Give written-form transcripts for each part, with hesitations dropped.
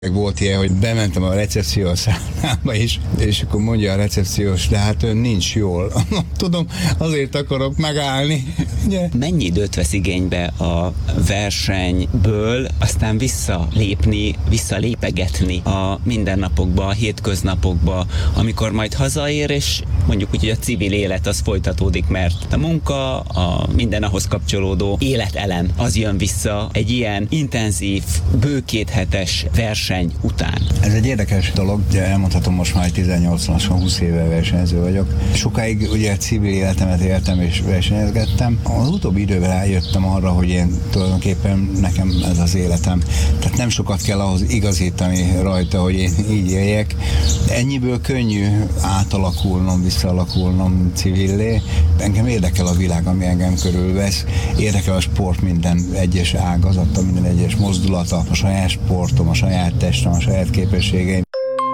Volt ilyen, hogy bementem a recepciós szállába is, és akkor mondja a recepciós, de hát ön nincs jól. Tudom, azért akarok megállni. Ugye? Mennyi időt vesz igénybe a versenyből, aztán visszalépegetni a mindennapokba, a hétköznapokba, amikor majd hazaér, és mondjuk úgy, hogy a civil élet az folytatódik, mert a munka, a minden ahhoz kapcsolódó életelem az jön vissza egy ilyen intenzív, bő 2 hetes verseny után. Ez egy érdekes dolog, de elmondhatom, most már 18-20 éve versenyző vagyok. Sokáig ugye civil életemet éltem és versenyezgettem. Az utóbbi időben rájöttem arra, hogy én tulajdonképpen nekem ez az életem. Tehát nem sokat kell ahhoz igazítani rajta, hogy én így éljek. Ennyiből könnyű átalakulnom, visszaalakulnom civillé. Engem érdekel a világ, ami engem körülvesz. Érdekel a sport minden egyes ágazata, minden egyes mozdulata, a saját sportom, a saját testem, a saját képességeim.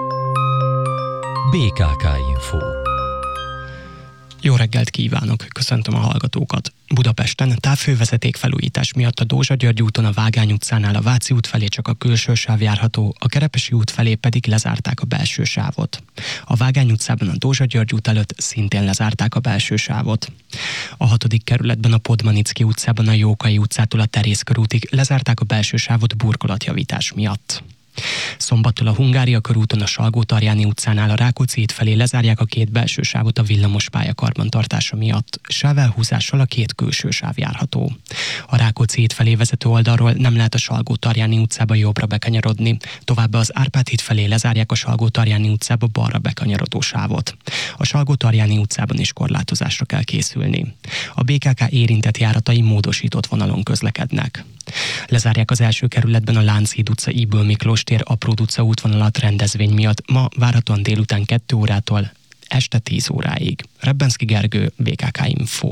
BKK Info. Jó reggelt kívánok, köszöntöm a hallgatókat. Budapesten távhővezeték felújítás miatt a Dózsa-György úton a Vágány utcánál a Váci út felé csak a külső sáv járható, a Kerepesi út felé pedig lezárták a belső sávot. A Vágány utcában a Dózsa-György út előtt szintén lezárták a belső sávot. A 6. kerületben a Podmanicki utcában a Jókai utcától a Terész körútig lezárták a belső sávot burkolatjavítás miatt. Szombattól a Hungária körúton a Salgó-Tarjáni utcánál a Rákóczi híd felé lezárják a 2 belső sávot a villamospálya karbantartása miatt. Sávelhúzással a 2 külső sáv járható. A Rákóczi híd felé vezető oldalról nem lehet a Salgó-Tarjáni utcába jobbra bekanyarodni. Továbbá az Árpád híd felé lezárják a Salgó-Tarjáni utcába balra bekanyarodó sávot. A Salgó-Tarjáni utcában is korlátozásra kell készülni. A BKK érintett járatai módosított vonalon közlekednek. Lezárják az első kerületben a Lánchíd utca Ybl Miklós tér Apród utca útvonalat rendezvény miatt ma várhatóan délután 2 órától este 10 óráig. Rebbenszky Gergő, BKK Info.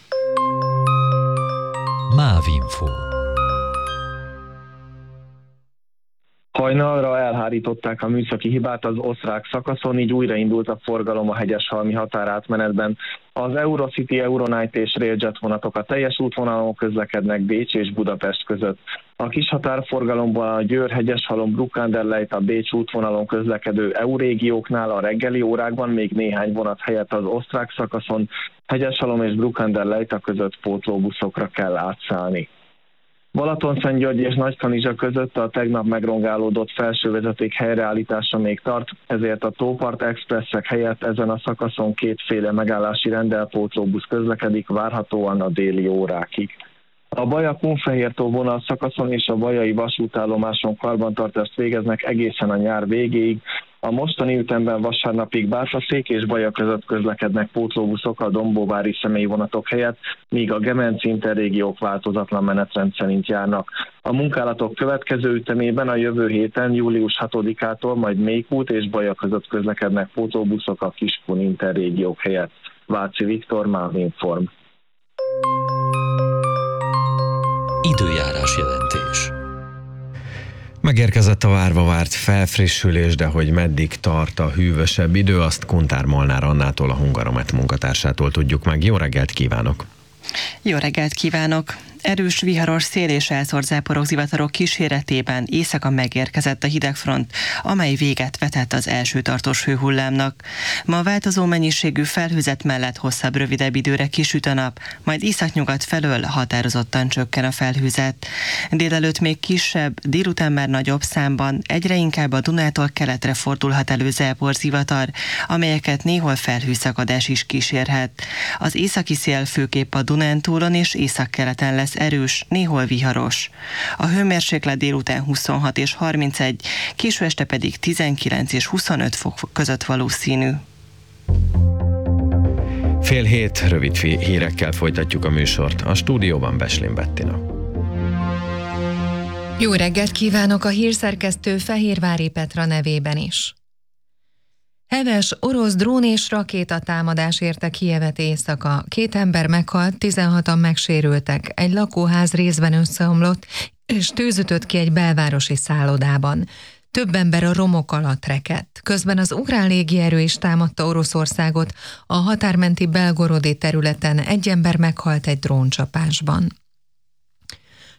MÁV Info. Hajnalra elhárították a műszaki hibát az osztrák szakaszon, így újraindult a forgalom a Hegyeshalmi határátmenetben. Az Eurocity, Euronight és Railjet vonatok a teljes útvonalon közlekednek Bécs és Budapest között. A kis határforgalomban a Győr, Hegyeshalom, Bruckanderleit, a Bécs útvonalon közlekedő EU régióknál a reggeli órákban még néhány vonat helyett az osztrák szakaszon Hegyeshalom és Bruckanderleita között pótlóbuszokra kell átszállni. Balatonszentgyörgy és Nagykanizsa között a tegnap megrongálódott felsővezeték helyreállítása még tart, ezért a Tópart Expresszek helyett ezen a szakaszon 2 megállási rendelpótlóbusz közlekedik várhatóan a déli órákig. A Baja-Kunfehértó vonal szakaszon és a bajai vasútállomáson karbantartást végeznek egészen a nyár végéig. A mostani ütemben vasárnapig Bátraszék és Baja között közlekednek pótlóbuszok a dombóvári személyvonatok helyett, míg a Gemenc interrégiók változatlan menetrend szerint járnak. A munkálatok következő ütemében a jövő héten, július 6-ától majd Mékút és Baja között közlekednek pótlóbuszok a Kiskun interrégiók helyett. Váci Viktor, MÁV Inform. Időjárás jelentés. Megérkezett a várva várt felfrissülés, de hogy meddig tart a hűvösebb idő, azt Kuntár Molnár Annától, a Hungaromet munkatársától tudjuk meg. Jó reggelt kívánok! Jó reggelt kívánok! Erős viharos szél és elszórt záporok, zivatarok kíséretében éjszaka megérkezett a hidegfront, amely véget vetett az első tartós hőhullámnak. Ma változó mennyiségű felhőzet mellett hosszabb, rövidebb időre kisüt a nap, majd északnyugat felől határozottan csökken a felhőzet. Délelőtt még kisebb, délután már nagyobb számban, egyre inkább a Dunától keletre fordulhat elő zápor, zivatar, amelyeket néhol felhőszakadás is kísérhet. Az északi szél főképp a Dunántúlon és északkeleten lesz erős, néhol viharos. A hőmérséklet délután 26 és 31, késő este pedig 19 és 25 fok között valószínű. 6:30 rövid hírekkel folytatjuk a műsort. A stúdióban Beslin Bettina. Jó reggelt kívánok a hírszerkesztő Fehérvári Petra nevében is. Heves orosz drón és rakétatámadás érte Kijevet éjszaka. 2 ember meghalt, 16-an megsérültek. Egy lakóház részben összeomlott, és tűz ütött ki egy belvárosi szállodában. Több ember a romok alatt rekedt. Közben az ukrán légierő is támadta Oroszországot. A határmenti Belgorodi területen egy ember meghalt egy dróncsapásban.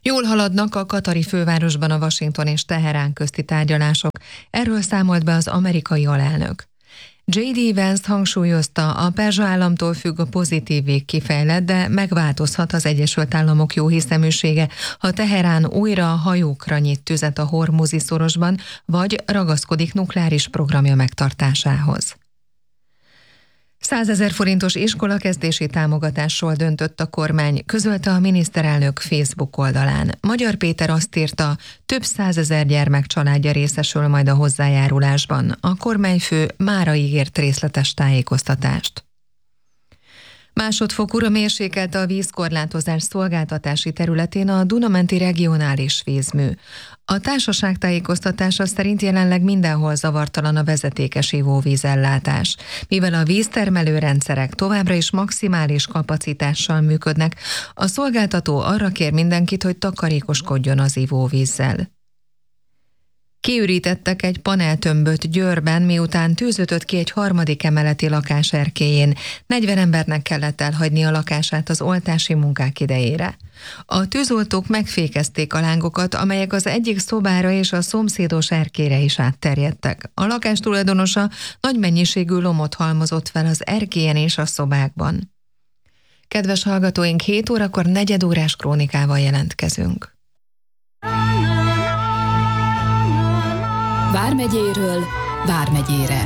Jól haladnak a katari fővárosban a Washington és Teherán közti tárgyalások, erről számolt be az amerikai alelnök. J.D. Vance hangsúlyozta, a Perzsa államtól függ a pozitív vég kifejlett, de megváltozhat az Egyesült Államok jóhiszeműsége, ha Teherán újra hajókra nyit tüzet a Hormuzi szorosban, vagy ragaszkodik nukleáris programja megtartásához. 100 000 forintos iskolakezdési támogatásról döntött a kormány, közölte a miniszterelnök Facebook oldalán. Magyar Péter azt írta, több 100 000 gyermek családja részesül majd a hozzájárulásban. A kormányfő mára ígért részletes tájékoztatást. Másodfokúra mérsékelte a vízkorlátozás szolgáltatási területén a Duna-menti regionális vízmű. A társaság tájékoztatása szerint jelenleg mindenhol zavartalan a vezetékes ivóvízellátás. Mivel a víztermelő rendszerek továbbra is maximális kapacitással működnek, a szolgáltató arra kér mindenkit, hogy takarékoskodjon az ivóvízzel. Kiürítettek egy paneltömböt Győrben, miután tűz ütött ki egy 3. emeleti lakás erkélyén. 40 embernek kellett elhagyni a lakását az oltási munkák idejére. A tűzoltók megfékezték a lángokat, amelyek az egyik szobára és a szomszédos erkélyre is átterjedtek. A lakás tulajdonosa nagy mennyiségű lomot halmozott fel az erkélyen és a szobákban. Kedves hallgatóink, 7 órakor 4 órás krónikával jelentkezünk. Vármegyéről Vármegyére.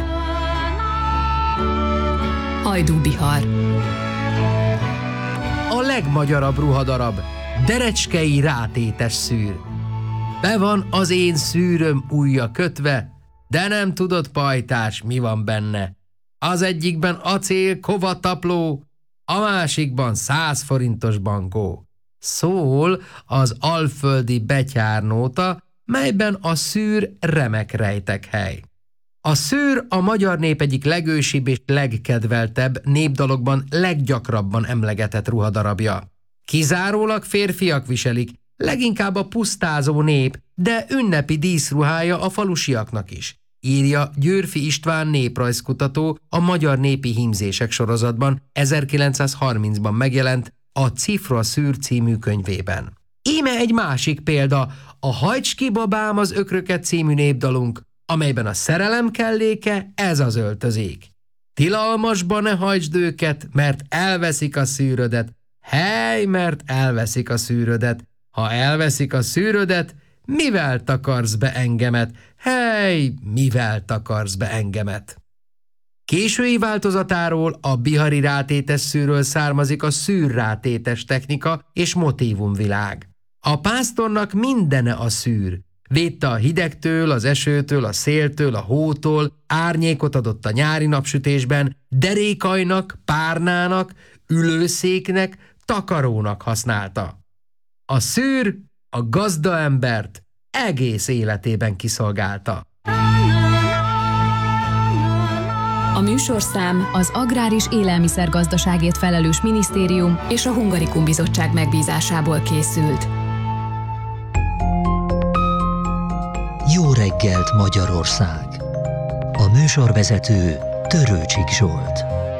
Hajdú-Bihar. A legmagyarabb ruhadarab, derecskei rátétes szűr. Be van az én szűröm ujja kötve, de nem tudod, pajtás, mi van benne. Az egyikben acél kovatapló, a másikban 100 forintos bankó. Szól az alföldi betyárnóta, melyben a szűr remek rejtekhely. A szűr a magyar nép egyik legősibb és legkedveltebb, népdalokban leggyakrabban emlegetett ruhadarabja. Kizárólag férfiak viselik, leginkább a pusztázó nép, de ünnepi díszruhája a falusiaknak is, írja Győrfi István néprajzkutató a Magyar Népi Hímzések sorozatban 1930-ban megjelent a Cifra szűr című könyvében. Íme egy másik példa, a Hajts ki babám az ökröket című népdalunk, amelyben a szerelem kelléke ez az öltözék. Tilalmasba ne hajtsd őket, mert elveszik a szűrödet. Hely, mert elveszik a szűrödet. Ha elveszik a szűrödet, mivel takarsz be engemet? Hely, mivel takarsz be engemet? Késői változatáról, a bihari rátétes szűrről származik a szűrrátétes technika és motívumvilág. A pásztornak mindene a szűr. Védte a hidegtől, az esőtől, a széltől, a hótól, árnyékot adott a nyári napsütésben, derékajnak, párnának, ülőszéknek, takarónak használta. A szűr a gazdaembert egész életében kiszolgálta. A műsorszám az Agrár- és Élelmiszergazdaságért felelős minisztérium és a Hungarikum Bizottság megbízásából készült. Jó reggelt, Magyarország! A műsorvezető Törőcsik Zsolt.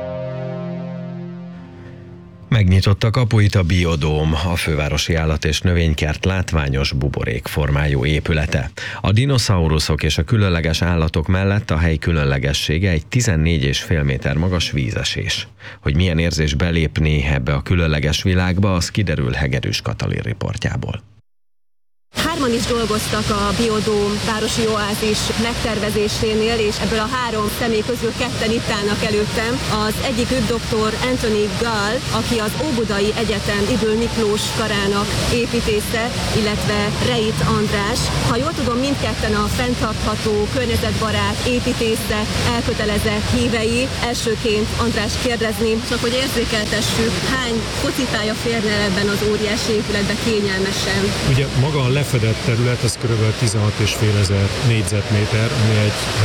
Megnyitotta kapuit a Biodóm, a fővárosi állat- és növénykert látványos buborékformájú épülete. A dinoszauruszok és a különleges állatok mellett a hely különlegessége egy 14,5 méter magas vízesés. Hogy milyen érzés belépni ebbe a különleges világba, az kiderül Hegedűs Katalin riportjából. Hárman is dolgoztak a Biodóm városi oázis megtervezésénél, és ebből a 3 személy közül 2 itt állnak előttem. Az egyikük dr. Anthony Gall, aki az Óbudai Egyetem Ybl Miklós karának építésze, illetve Reit András. Ha jól tudom, mindketten a fenntartható, környezetbarát építészet elkötelezett hívei. Elsőként András kérdezném, csak hogy érzékeltessük, hány focipálya férne ebben az óriási épületbe kényelmesen. Ugye maga a lefedett épített terület, az kb. 16,5 ezer négyzetméter, ami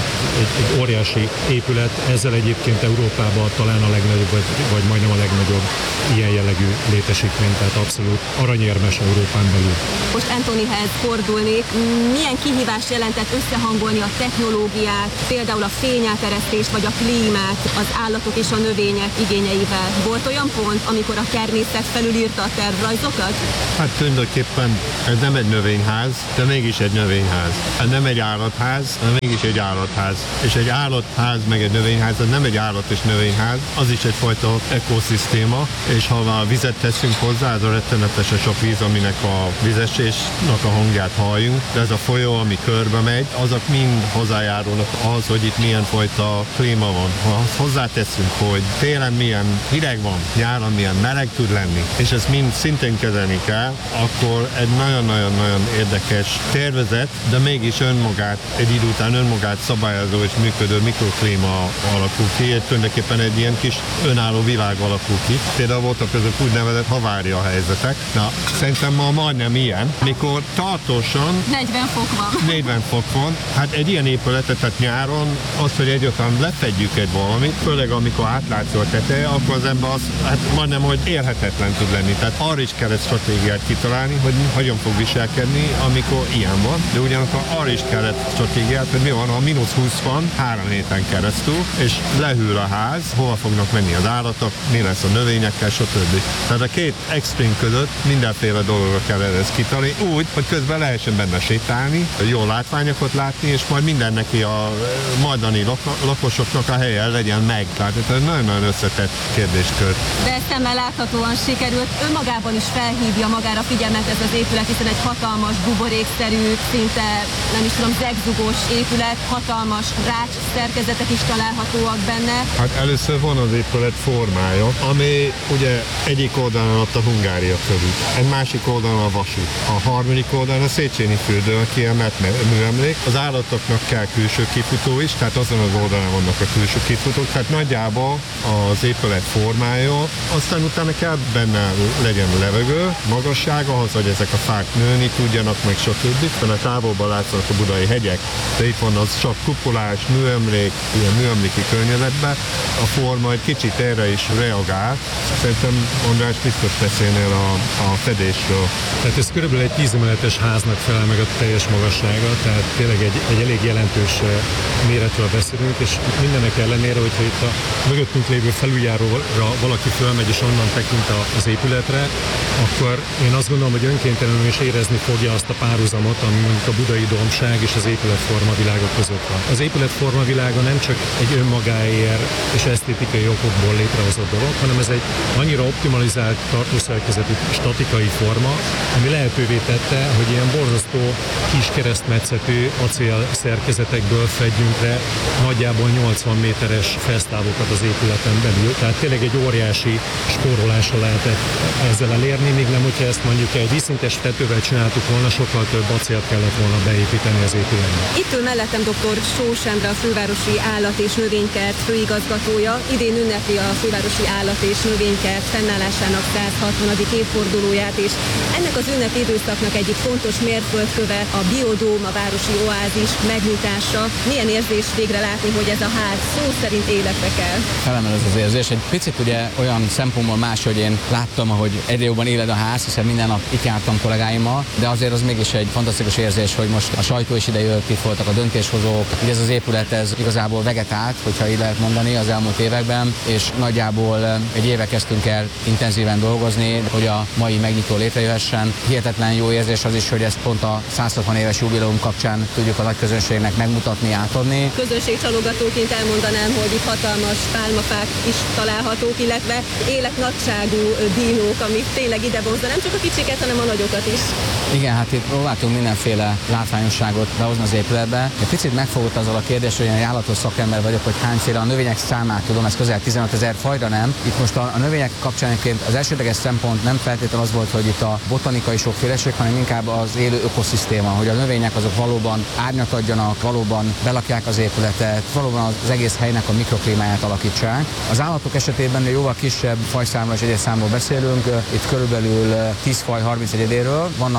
egy óriási épület. Ezzel egyébként Európában talán a legnagyobb, vagy majdnem a legnagyobb ilyen jellegű létesítmény, tehát abszolút aranyérmes Európán belül. Most Anthonyhez fordulnék. Milyen kihívás jelentett összehangolni a technológiát, például a fényáteresztést vagy a klímát az állatok és a növények igényeivel? Volt olyan pont, amikor a természet felülírta a tervrajzokat? Hát tulajdonképpen ez nem egy növényház, de mégis egy növényház. Ez nem egy állatház, de mégis egy állatház. És egy állatház meg egy növényház, ez nem egy állat és növényház, az is egyfajta ökoszisztéma, és ha már vizet teszünk hozzá, ez a rettenetesen sok víz, aminek a vizesésnek a hangját halljunk, de ez a folyó, ami körbe megy, azok mind hozzájárulnak ahhoz, hogy itt milyen fajta klíma van. Ha hozzáteszünk, hogy télen milyen hideg van, nyáron milyen meleg tud lenni, és ezt mind szintén kezelni kell, akkor egy nagyon-nagyon érdekes tervezet, de mégis egy idő után önmagát szabályozó és működő mikroklíma alakul ki, tulajdonképpen egy ilyen kis önálló világ alakul ki. Például voltak ezek úgynevezett havária helyzetek. Na, szerintem ma majdnem ilyen, mikor tartósan 40 fok van. 40 fok van. Hát egy ilyen épületet, tehát nyáron az, hogy egyáltalán lefedjük egy valamit, főleg amikor átlátszó a teteje, akkor az ember az, hát majdnem, hogy élhetetlen tud lenni. Tehát arra is kell egy stratégiát kitalálni, hogy hogyan fog viselkedni, amikor ilyen van. De ugyanakkor arra is kell egy stratégiát, hogy mi van, ha -20 van 3 héten keresztül, és lehűl a ház, hova fognak menni az állatok, mi lesz a növényekkel, stb. Tehát a két extrém között mindenféle dologra kell ezt kitalálni, úgy, hogy közben lehessen benne sétálni, jó látványokat látni, és majd mindennek a majdani lakosoknak a helye legyen meg. Tehát ez egy nagyon-nagyon összetett kérdéskör. De ez szemmel láthatóan sikerült. Önmagában is felhívja magára figyelmet ez az épület, hiszen egy hatalmas buborékszerű, szinte nem is tudom, zegzugós épület, hatalmas rács szerkezetek is találhatóak benne. Hát először van az épület formája, ami ugye egyik oldalon ott a Hungária körül, egy másik oldalon a vasút, a harmadik oldalon a Széchenyi fürdő, a kiemelt műemlék. Az állatoknak kell külső kifutó is, tehát azon az oldalon vannak a külső kifutók, tehát nagyjából az épület formája, aztán utána kell benne legyen levegő, magasság, ahhoz, hogy ezek a fák nőni tudjanak, meg stb. A távolban látszanak a budai hegyek, de itt van az csak kupolás, műemlék, ilyen műemléki környezetben, a forma egy kicsit erre is reagál. Szerintem András biztos beszélnél a fedésről. Tehát ez körülbelül egy 10 emeletes háznak felel meg a teljes magassága, tehát tényleg egy elég jelentős méretről beszélünk, és mindenek ellenére, hogyha itt a mögöttünk lévő felüljáróra valaki fölmegy és onnan tekint az épületre, akkor én azt gondolom, hogy önkéntelenül is érezni fogja azt a párhuzamot, ami mondjuk a budai dombság és az épületforma világa között van. Az épületforma világa nem csak egy önmagáért és esztétikai okokból létrehozott dolog, hanem ez egy annyira optimalizált tartószerkezetű statikai forma, ami lehetővé tette, hogy ilyen borzasztó kis keresztmetszetű acél szerkezetekből fedjünk le nagyjából 80 méteres felsztávokat az épületen belül. Tehát tényleg egy óriási spórolásra lehetett ezzel elérni, míg nem, hogyha ezt mondjuk egy vízszintes tetővel csináltuk volna, sokkal több acélt kellett volna beépíteni az épületbe. Itt ül mellettem dr. Sós Endre, a Fővárosi Állat- és Növénykert főigazgatója. Idén ünnepli a Fővárosi Állat- és Növénykert fennállásának 160. évfordulóját, és ennek az ünnepi időszaknak egyik fontos mérföldköve a biodóm, a városi oázis megnyitása. Milyen érzés végre látni, hogy ez a ház szó szerint életre kell? Felemel ez az érzés. Egy picit ugye olyan szempontból más, hogy én láttam, ahogy egyre jobban éled a ház, hiszen minden nap itt jártam kollégáimmal, de azért az mégis egy fantasztikus érzés, hogy most a sajtó is ide jött, itt voltak a döntéshozók. Ugye ez az épület ez igazából vegetált, hogyha így lehet mondani, az elmúlt években, és nagyjából egy éve kezdtünk el intenzíven dolgozni, hogy a mai megnyitó létrejöhessen. Hihetetlen jó érzés az is, hogy ezt pont a 160 éves jubileum kapcsán tudjuk a nagy közönségnek megmutatni, átadni. Közönségcsalogatóként elmondanám, hogy itt hatalmas pálmafák is találhatók, illetve életnagyságú dinók, amik tényleg ide vonzza, nem csak a kicsiket, hanem a nagyokat is. Igen, hát itt próbáltunk mindenféle látványosságot behozni az épületbe. Egy picit megfogott azzal a kérdés, hogy én állatos szakember vagyok, hogy hányféle a növények számát tudom, ez közel 15 000 fajra nem. Itt most a növények kapcsán az elsődleges szempont nem feltétlenül az volt, hogy itt a botanikai sokféleség, hanem inkább az élő ökoszisztéma, hogy a növények azok valóban árnyat adjanak, valóban belakják az épületet, valóban az egész helynek a mikroklímáját alakítsák. Az állatok esetében jóval kisebb fajszámról és egyedszámról beszélünk, itt körülbelül 10 faj 30 egyedéről, vannak közöttük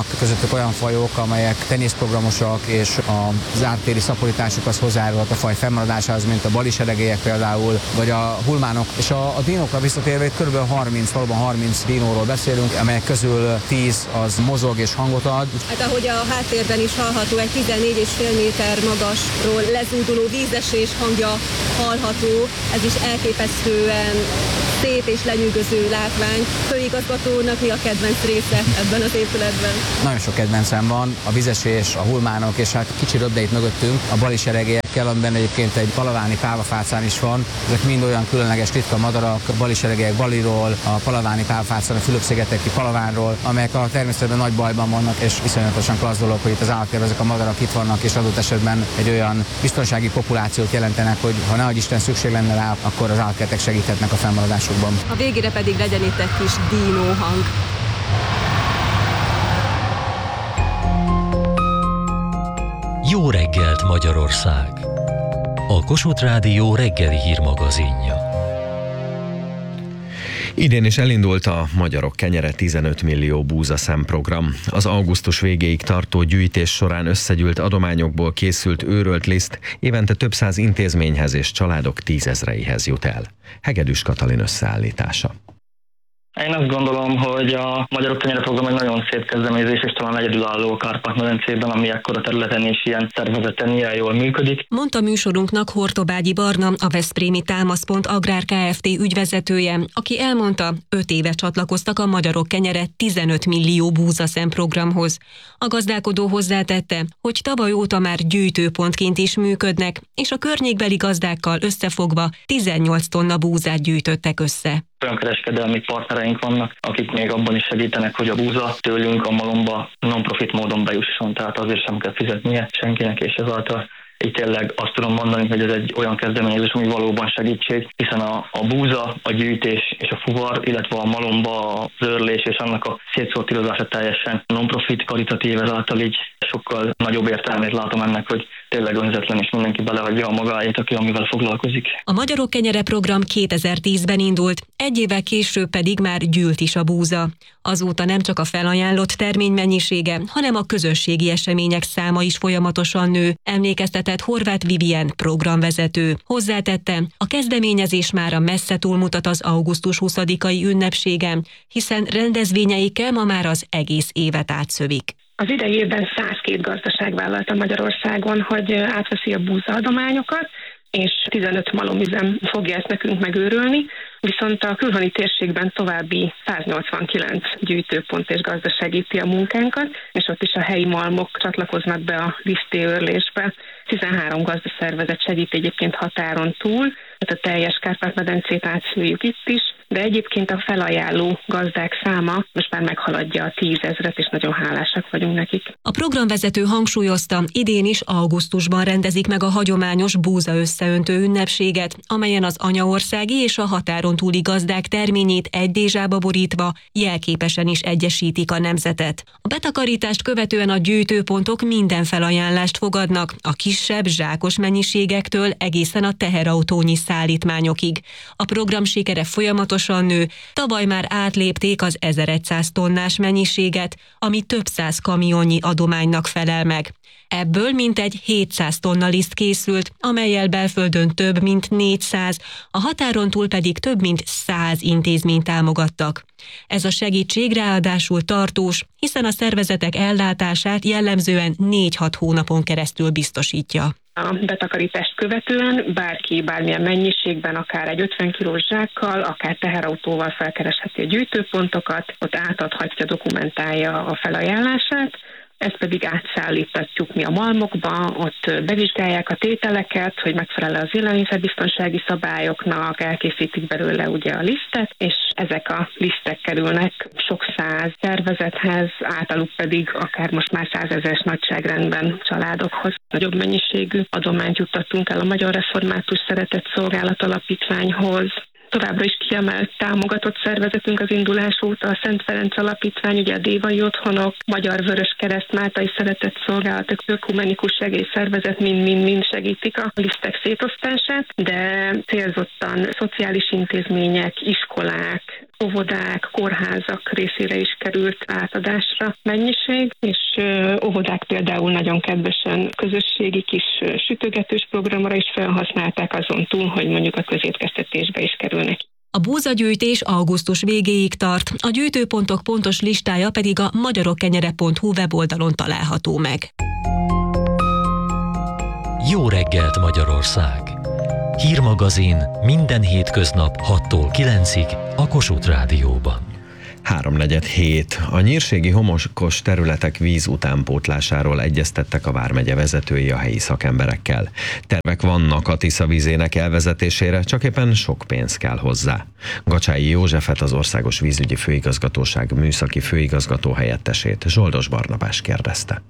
Ezek olyan fajok, amelyek teniszprogramosak, és az ártéri szaporításukhoz hozzájárulhat a faj fennmaradásához, mint a baliseregélyek például, vagy a hulmánok. És a dinókra visszatérve itt kb. 30 dinóról beszélünk, amelyek közül 10 az mozog és hangot ad. Hát ahogy a háttérben is hallható, egy 14,5 méter magasról lezúduló vízesés hangja hallható, ez is elképesztően szép és lenyűgöző látvány. Főigazgatónak mi a kedvenc része ebben az épületben? Nagyon sok kedvencem van, a vízesés, a hulmánok, és hát kicsi röpde itt mögöttünk, a baliseregélyekkel, amiben egyébként egy palaváni pálmafácán is van. Ezek mind olyan különleges ritka madarak, a baliseregélyek Baliról, a palaváni pálmafácán, a Fülöp-szigeteki palavánról, amelyek a természetben nagy bajban vannak, és iszonyatosan klassz dolog, hogy itt az állatkertben ezek a madarak itt vannak, és adott esetben egy olyan biztonsági populációt jelentenek, hogy ha nehogy Isten szükség lenne rá, akkor az állatkertek segíthetnek a fennmaradásukban. A végére pedig legyen itt egy kis dínóhang. Jó reggelt Magyarország! A Kossuth Rádió reggeli hírmagazinja. Idén is elindult a Magyarok kenyere 15 millió búzaszem program. Az augusztus végéig tartó gyűjtés során összegyűlt adományokból készült őrölt liszt évente több száz intézményhez és családok 10 000-eihez jut el. Hegedűs Katalin összeállítása. Én azt gondolom, hogy a Magyarok kenyere program egy nagyon szép kezdeményezés, és talán egyedülálló a Kárpát-medencében, ami ekkora területen és ilyen szervezeten ilyen jól működik. Mondta műsorunknak Hortobágyi Barna, a veszprémi Támaszpont Agrár Kft. Ügyvezetője, aki elmondta, 5 éve csatlakoztak a Magyarok kenyere 15 millió búzaszem programhoz. A gazdálkodó hozzátette, hogy tavaly óta már gyűjtőpontként is működnek, és a környékbeli gazdákkal összefogva 18 tonna búzát gyűjtöttek össze. Olyan kereskedelmi partnereink vannak, akik még abban is segítenek, hogy a búza tőlünk a malomba non-profit módon bejusson, tehát azért sem kell fizetnie senkinek, és ezáltal így tényleg azt tudom mondani, hogy ez egy olyan kezdeményezés, ami valóban segítség, hiszen a búza, a gyűjtés és a fuvar, illetve a malomba a zörlés és annak a szétszortírozása teljesen non-profit, karitatív, ezáltal így sokkal nagyobb értelmét látom ennek, hogy tényleg önzetlen és mindenki beleadja a magáét, aki amivel foglalkozik. A Magyarok kenyere program 2010-ben indult, 1 évvel később pedig már gyűlt is a búza. Azóta nem csak a felajánlott termény mennyisége, hanem a közösségi események száma is folyamatosan nő, emlékeztetett Horváth Vivien programvezető. Hozzátette, a kezdeményezés mára messze túlmutat az augusztus 20-ai ünnepségen, hiszen rendezvényeikkel ma már az egész évet átszövik. Az idei évben 102 gazdaság vállalta Magyarországon, hogy átveszi a búzaadományokat, és 15 malomüzem fogja ezt nekünk megőrölni, viszont a külhoni térségben további 189 gyűjtőpont és gazda segíti a munkánkat, és ott is a helyi malmok csatlakoznak be a lisztéőrlésbe. 13 gazdaszervezet segít egyébként határon túl, tehát a teljes Kárpát-medencét átszűrjük itt is, de egyébként a felajánló gazdák száma most már meghaladja a 10 000-et, és nagyon hálásak vagyunk nekik. A programvezető hangsúlyozta, idén is augusztusban rendezik meg a hagyományos búza összeöntő ünnepséget, amelyen az anyaországi és a határon túli gazdák terményét egy dézsába borítva jelképesen is egyesítik a nemzetet. A betakarítást követően a gyűjtőpontok minden felajánlást fogadnak, a kisebb zsákos mennyiségektől egészen a teherautónyi szállítmányokig. A program sikere folyamatosan nő, tavaly már átlépték az 1100 tonnás mennyiséget, ami több száz kamionnyi adománynak felel meg. Ebből mintegy 700 tonna liszt készült, amellyel belföldön több mint 400, a határon túl pedig több mint 100 intézményt támogattak. Ez a segítség ráadásul tartós, hiszen a szervezetek ellátását jellemzően 4-6 hónapon keresztül biztosítja. A betakarítást követően bárki bármilyen mennyiségben, akár egy 50 kilós zsákkal, akár teherautóval felkeresheti a gyűjtőpontokat, ott átadhatja, dokumentálja a felajánlását, ezt pedig átszállítatjuk mi a malmokba, ott bevizsgálják a tételeket, hogy megfelel az élelmiszerbiztonsági szabályoknak, elkészítik belőle ugye a lisztet, és ezek a lisztek kerülnek sok száz szervezethez, általuk pedig akár most már 100 000-es nagyságrendben családokhoz. Nagyobb mennyiségű adományt juttattunk el a Magyar Református Szeretett Szolgálat Alapítványhoz. Továbbra is kiemelt támogatott szervezetünk az indulás óta a Szent Ferenc Alapítvány, ugye a Dévai Otthonok, Magyar Vöröskereszt, Máltai Szeretett Szolgálatok, Ökumenikus Segélyszervezet mind segítik a lisztek szétosztását, de célzottan szociális intézmények, iskolák, óvodák, kórházak részére is került átadásra mennyiség, és óvodák például nagyon kedvesen közösségi kis sütögetős programra is felhasználták, azon túl, hogy mondjuk a közétkeztetésbe is kerülnek. A búzagyűjtés augusztus végéig tart, a gyűjtőpontok pontos listája pedig a magyarokkenyere.hu weboldalon található meg. Jó reggelt Magyarország! Hírmagazin minden hétköznap 6-tól 9-ig a Kossuth Rádióban. 3:47. A nyírségi homokos területek víz utánpótlásáról egyeztettek a vármegye vezetői a helyi szakemberekkel. Tervek vannak a Tisza vízének elvezetésére, csak éppen sok pénz kell hozzá. Gacsái Józsefet, az Országos Vízügyi Főigazgatóság műszaki főigazgató helyettesét Zsoldos Barnabás kérdezte.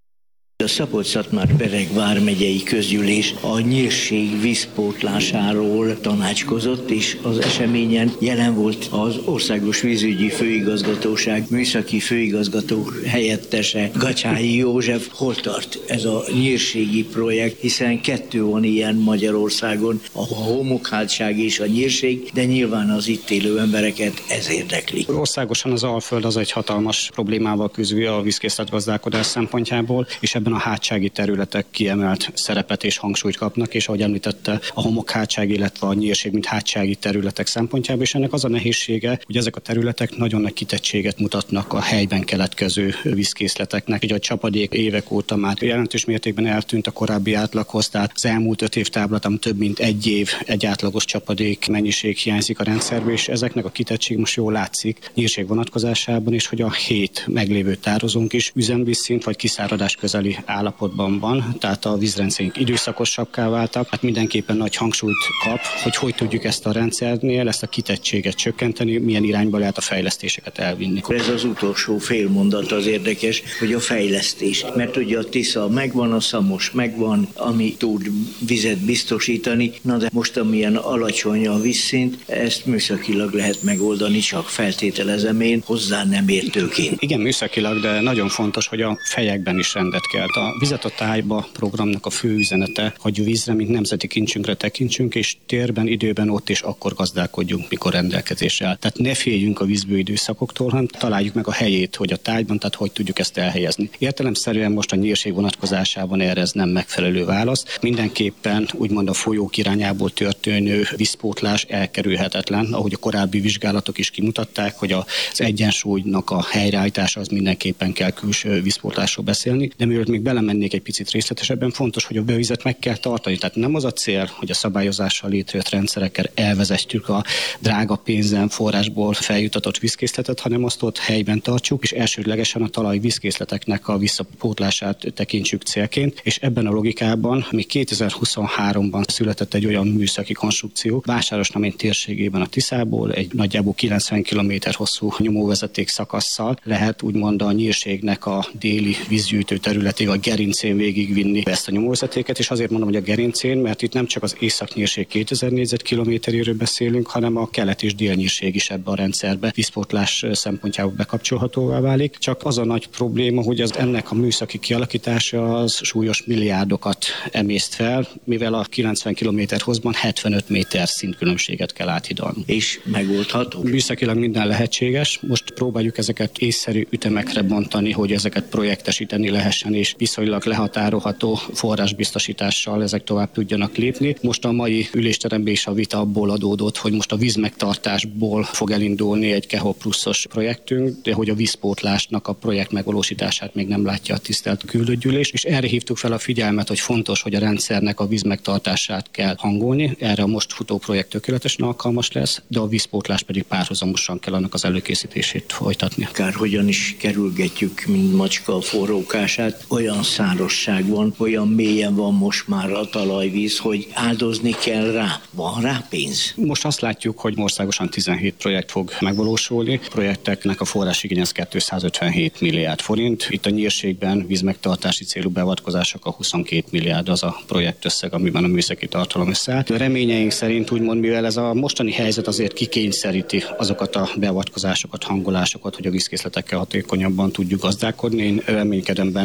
A Szabolcs-Szatmár-Bereg vármegyei közgyűlés a nyírség vízpótlásáról tanácskozott, és az eseményen jelen volt az Országos Vízügyi Főigazgatóság műszaki főigazgató helyettese Gacsái József. Hol tart ez a nyírségi projekt, hiszen 2 van ilyen Magyarországon, a homokhátság és a nyírség, de nyilván az itt élő embereket ez érdekli. Országosan az Alföld az egy hatalmas problémával küzd a vízkészletgazdálkodás szempontjából, és ebben a hátsági területek kiemelt szerepet és hangsúlyt kapnak, és ahogy említette, a homokhátság, illetve a nyírség, mint hátsági területek szempontjából, és ennek az a nehézsége, hogy ezek a területek nagyon nagy kitettséget mutatnak a helyben keletkező vízkészleteknek. Így a csapadék évek óta már jelentős mértékben eltűnt a korábbi átlaghoz, tehát az elmúlt 5 év távlatán több mint 1 év egy átlagos csapadék mennyiség hiányzik a rendszerből, és ezeknek a kitettség most jól látszik nyírség vonatkozásában is, hogy a 7 meglévő tározónk is üzemvízszint vagy kiszáradás közeli állapotban van, tehát a vízrendszerünk időszakosabbá váltak, hát mindenképpen nagy hangsúlyt kap, hogy tudjuk ezt a rendszernél, ezt a kitettséget csökkenteni, milyen irányba lehet a fejlesztéseket elvinni. Ez az utolsó félmondat az érdekes, hogy a fejlesztés, mert ugye a Tisza megvan, a Szamos megvan, ami tud vizet biztosítani, na de most amilyen alacsony a vízszint, ezt műszakilag lehet megoldani, csak feltételezem én, hozzá nem értőként. Igen, műszakilag, de nagyon fontos, hogy a fejekben is rendet kell. A Vizet a tájba programnak a fő üzenete, hogy vízre, mint nemzeti kincsünkre tekintsünk, és térben, időben ott és akkor gazdálkodjunk, mikor rendelkezésre áll. Tehát ne féljünk a vízből időszakoktól, hanem találjuk meg a helyét, hogy a tájban, tehát hogy tudjuk ezt elhelyezni. Értelemszerűen most a nyírség vonatkozásában erre ez nem megfelelő válasz. Mindenképpen úgymond a folyók irányából történő vízpótlás elkerülhetetlen, ahogy a korábbi vizsgálatok is kimutatták, hogy az egyensúlynak a helyreállítása az mindenképpen kell külső vízpótlásról beszélni, de mielőtt még belemennék egy picit részletesebben, fontos, hogy a bevizet meg kell tartani. Tehát nem az a cél, hogy a szabályozással létrejött rendszerekkel elvezetjük a drága pénzen forrásból feljutatott vízkészletet, hanem azt ott helyben tartsuk, és elsődlegesen a talaj vízkészleteknek a visszapótlását tekintsük célként, és ebben a logikában még 2023-ban született egy olyan műszaki konstrukció Vásárosnamény térségében a Tiszából egy nagyjából 90 km hosszú nyomóvezeték szakasszal lehet úgymond a nyírségnek a déli vízgyűjtő területig, a gerincén végigvinni ezt a nyomóvezetéket, és azért mondom, hogy a gerincén, mert itt nem csak az északnyírség 2000 négyzetkilométeréről beszélünk, hanem a kelet és délnyírség is ebbe a rendszerbe vízpótlás szempontjából bekapcsolhatóvá válik. Csak az a nagy probléma, hogy ennek a műszaki kialakítása az súlyos milliárdokat emészt fel, mivel a 90 km hosszban 75 méter szintkülönbséget kell áthidalni. És megoldható? Műszakilag minden lehetséges. Most próbáljuk ezeket észszerű ütemekre bontani, hogy ezeket projektesíteni lehessen, és viszonylag lehatárolható forrásbiztosítással ezek tovább tudjanak lépni. Most a mai ülésteremben is a vita abból adódott, hogy most a vízmegtartásból fog elindulni egy KEHO pluszos projektünk, de hogy a vízpótlásnak a projekt megvalósítását még nem látja a tisztelt küldőgyűlés, és erre hívtuk fel a figyelmet, hogy fontos, hogy a rendszernek a vízmegtartását kell hangolni. Erre a most futó projekt tökéletesen alkalmas lesz, de a vízpótlás pedig párhuzamosan kell annak az előkészítését folytatni. Akár hogyan is kerülgetjük, mint macska a forrókását, olyan szárazság van, olyan mélyen van most már a talajvíz, hogy áldozni kell rá. Van rá pénz? Most azt látjuk, hogy országosan 17 projekt fog megvalósulni. A projekteknek a forrásigény az 257 milliárd forint. Itt a nyírségben vízmegtartási célú beavatkozások a 22 milliárd az a projektösszeg, amiben a műszaki tartalom összeállt. A reményeink szerint úgymond, mivel ez a mostani helyzet azért kikényszeríti azokat a beavatkozásokat, hangolásokat, hogy a vízkészletekkel hatékonyabban tudjuk gazdálkodni. Én reménykedem benne, hogy ez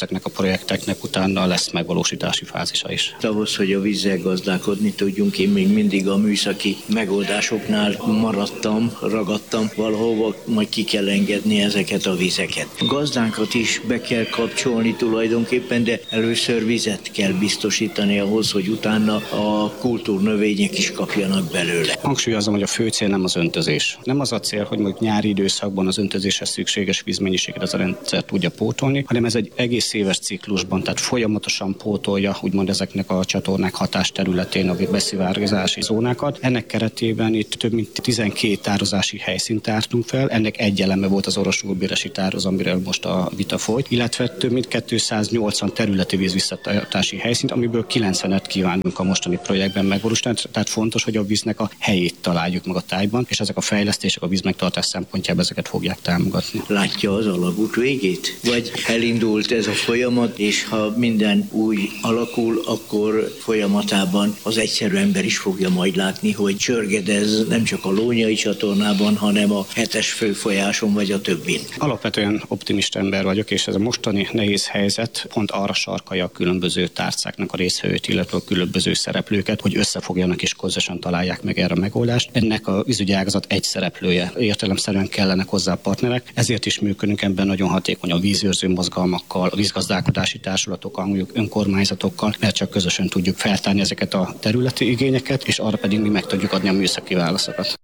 ezeknek a projekteknek utána lesz megvalósítási fázisa is. Ahhoz, hogy a vízzel gazdálkodni tudjunk, én még mindig a műszaki megoldásoknál ragadtam valahova, majd ki kell engedni ezeket a vizeket. A gazdánkat is be kell kapcsolni tulajdonképpen, de először vizet kell biztosítani ahhoz, hogy utána a kultúrnövények is kapjanak belőle. Hangsúlyozom, hogy a fő cél nem az öntözés. Nem az a cél, hogy mondjuk nyári időszakban az öntözéshez szükséges vízmennyiséget ez a rendszer tudja pótolni, hanem ez egy egész éves ciklusban, tehát folyamatosan pótolja úgymond ezeknek a csatornák hatásterületén a beszivárgázási zónákat. Ennek keretében itt több mint 12 tározási helyszínt tártunk fel, ennek egy eleme volt az Orosúrbéresi tároz, amiről most a vita folyt, illetve több mint 280 területi vízvisszatartási helyszínt, amiből 90-et kívánunk a mostani projektben megvalósítani, tehát fontos, hogy a víznek a helyét találjuk meg a tájban, és ezek a fejlesztések a vízmegtartás szempontjából ezeket fogják támogatni. Látja az alagút végét? Vagy elindult ez a folyamat, és ha minden úgy alakul, akkor folyamatában az egyszerű ember is fogja majd látni, hogy csörgedez nem csak a Lónyai csatornában, hanem a 7-es főfolyáson vagy a többin. Alapvetően optimista ember vagyok, és ez a mostani nehéz helyzet pont arra sarkalja a különböző tárcáknak a résztvevőit, illetve a különböző szereplőket, hogy összefogjanak és közösen találják meg erre a megoldást. Ennek a vízügyi ágazat egy szereplője. Értelemszerűen kellenek hozzá a partnerek, ezért is működünk ebben nagyon hatékony a vízőrző mozgalmakkal, a vízgazdálkodási társulatokkal, mondjuk önkormányzatokkal, mert csak közösen tudjuk feltárni ezeket a területi igényeket, és arra pedig mi meg tudjuk adni a műszaki válaszokat.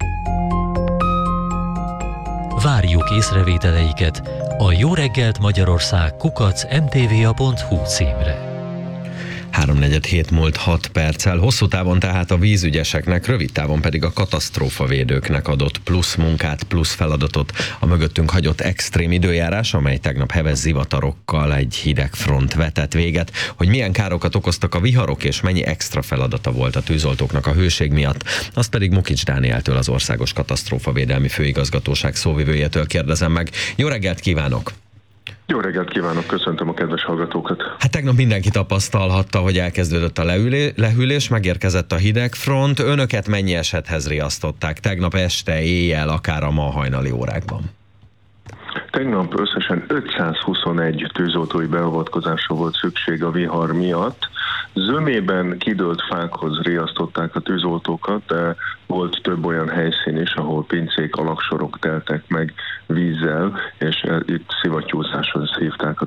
Várjuk észrevételeiket a Jóreggelt Magyarország @mtva.hu címre. 3:47 múlt 6 perccel, hosszú távon tehát a vízügyeseknek, rövid távon pedig a katasztrófavédőknek adott plusz munkát, plusz feladatot a mögöttünk hagyott extrém időjárás, amely tegnap heves zivatarokkal egy hideg front vetett véget. Hogy milyen károkat okoztak a viharok és mennyi extra feladata volt a tűzoltóknak a hőség miatt, azt pedig Mukics Dánieltől, az Országos Katasztrófavédelmi Főigazgatóság szóvivőjétől kérdezem meg. Jó reggelt kívánok! Jó reggelt kívánok, köszöntöm a kedves hallgatókat. Hát tegnap mindenki tapasztalhatta, hogy elkezdődött a lehűlés, megérkezett a hidegfront. Önöket mennyi esethez riasztották tegnap este, éjjel, akár a ma hajnali órákban? Tegnap összesen 521 tűzoltói beavatkozásra volt szükség a vihar miatt. Zömében kidőlt fákhoz riasztották a tűzoltókat, de volt több olyan helyszín is, ahol pincék, alagsorok teltek meg vízzel, és itt szivattyúzáshoz hívták a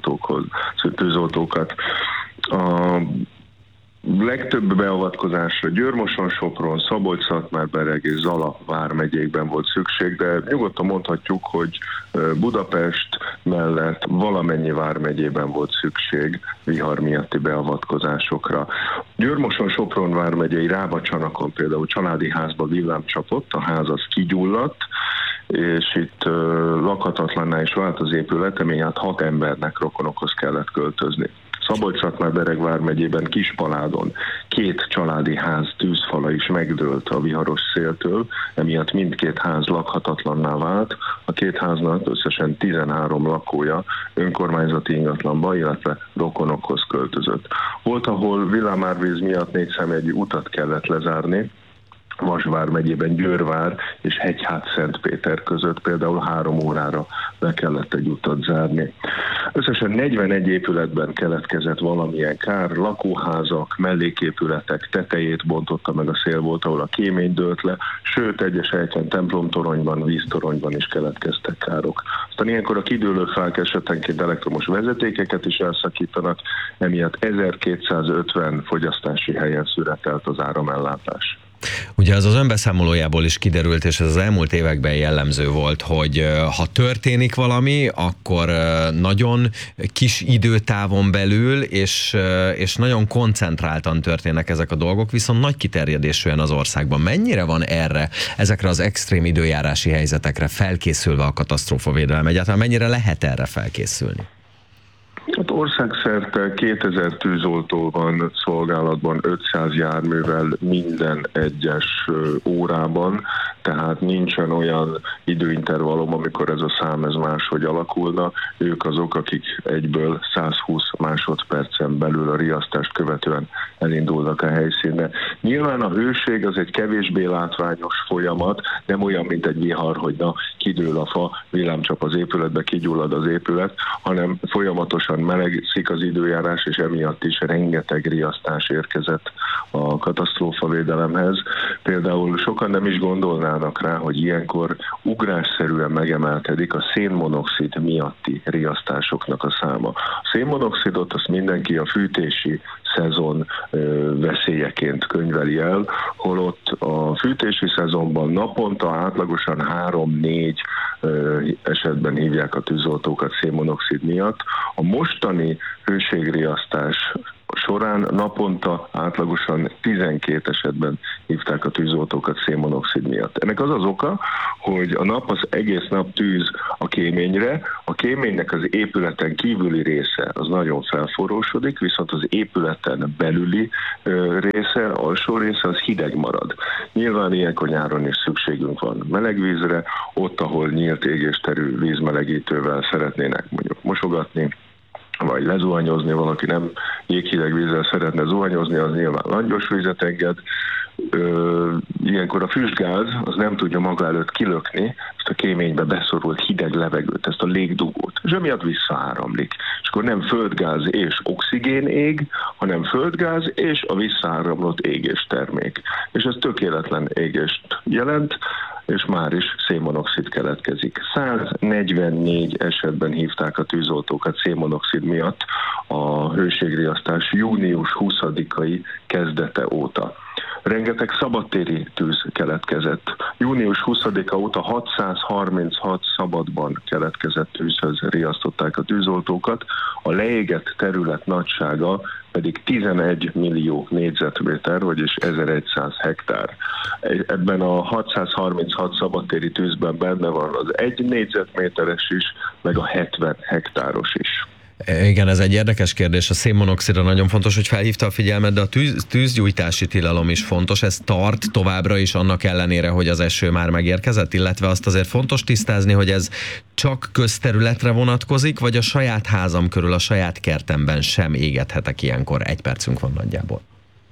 tűzoltókat. A legtöbb beavatkozásra Győr-Moson, Sopron, Szabolcs-Szatmár-Bereg és Zala vármegyékben volt szükség, de nyugodtan mondhatjuk, hogy Budapest mellett valamennyi vármegyében volt szükség vihar miatti beavatkozásokra. Győr-Moson, Sopron vármegyei Rába-Csanakon például családi házba villám csapott, a ház az kigyulladt, és itt lakhatatlanná is vált az épület, emiatt 6 embernek, rokonokhoz kellett költözni. Szabolcs-Szatmár-Bereg vármegyében Kispaládon 2 családi ház tűzfala is megdőlt a viharos széltől, emiatt mindkét ház lakhatatlanná vált. A 2 háznak összesen 13 lakója önkormányzati ingatlanba, illetve rokonokhoz költözött. Volt, ahol villámárvíz miatt 4 személyi utat kellett lezárni, Vas vármegyében Győrvár és Hegyhát-Szentpéter között például 3 órára be kellett egy utat zárni. Összesen 41 épületben keletkezett valamilyen kár, lakóházak, melléképületek tetejét bontotta meg a szél, volt, ahol a kémény dőlt le, sőt egyes helyeken templomtoronyban, víztoronyban is keletkeztek károk. Aztán ilyenkor a kidőlő fák esetenként elektromos vezetékeket is elszakítanak, emiatt 1250 fogyasztási helyen szüretelt az áramellátás. Ugye az önbeszámolójából is kiderült, és ez az elmúlt években jellemző volt, hogy ha történik valami, akkor nagyon kis időtávon belül, és nagyon koncentráltan történnek ezek a dolgok, viszont nagy kiterjedésűen az országban. Mennyire van ezekre az extrém időjárási helyzetekre felkészülve a katasztrófavédelem? Egyáltalán mennyire lehet erre felkészülni? Hát országszerte 2000 tűzoltó van szolgálatban, 500 járművel minden egyes órában, tehát nincsen olyan időintervallum, amikor ez a szám ez máshogy alakulna. Ők azok, akik egyből 120 másodpercen belül a riasztást követően elindulnak a helyszínre. Nyilván a hőség az egy kevésbé látványos folyamat, nem olyan, mint egy vihar, hogy na, kidől a fa, villámcsap az épületbe, kigyullad az épület, hanem folyamatosan melegszik az időjárás, és emiatt is rengeteg riasztás érkezett a katasztrófavédelemhez. Például sokan nem is gondolnának rá, hogy ilyenkor ugrásszerűen megemelkedik a szénmonoxid miatti riasztásoknak a száma. A szénmonoxidot azt mindenki a fűtési szezon veszélyeként könyveli el, holott a fűtési szezonban naponta átlagosan 3-4 esetben hívják a tűzoltókat szénmonoxid miatt. A mostani hőségriasztás során naponta átlagosan 12 esetben hívták a tűzoltókat szénmonoxid miatt. Ennek az az oka, hogy a nap az egész nap tűz a kéményre, a kéménynek az épületen kívüli része az nagyon felforrósodik, viszont az épületen belüli része, alsó része az hideg marad. Nyilván ilyenkor nyáron is szükségünk van meleg vízre, ott, ahol nyílt égésterű vízmelegítővel szeretnének mondjuk mosogatni, vagy lezuhanyozni, valaki nem jéghideg vízzel szeretne zuhanyozni, az nyilván langyos vizet enged. Ilyenkor a füstgáz az nem tudja maga előtt kilökni ezt a kéménybe beszorult hideg levegőt, ezt a légdugót, és emiatt visszaáramlik. És akkor nem földgáz és oxigén ég, hanem földgáz és a visszaáramlott égéstermék. És ez tökéletlen égést jelent, és már is szénmonoxid keletkezik. 144 esetben hívták a tűzoltókat szénmonoxid miatt a hőségriasztás június 20-ai kezdete óta. Rengeteg szabadtéri tűz keletkezett. Június 20-a óta 636 szabadban keletkezett tűzhöz riasztották a tűzoltókat, a leégett terület nagysága pedig 11 millió négyzetméter, vagyis 1100 hektár. Ebben a 636 szabadtéri tűzben benne van az 1 négyzetméteres is, meg a 70 hektáros is. Igen, ez egy érdekes kérdés. A szénmonoxidra nagyon fontos, hogy felhívta a figyelmet, de a tűzgyújtási tilalom is fontos. Ez tart továbbra is annak ellenére, hogy az eső már megérkezett, illetve azt azért fontos tisztázni, hogy ez csak közterületre vonatkozik, vagy a saját házam körül, a saját kertemben sem égethetek ilyenkor. 1 percünk van nagyjából.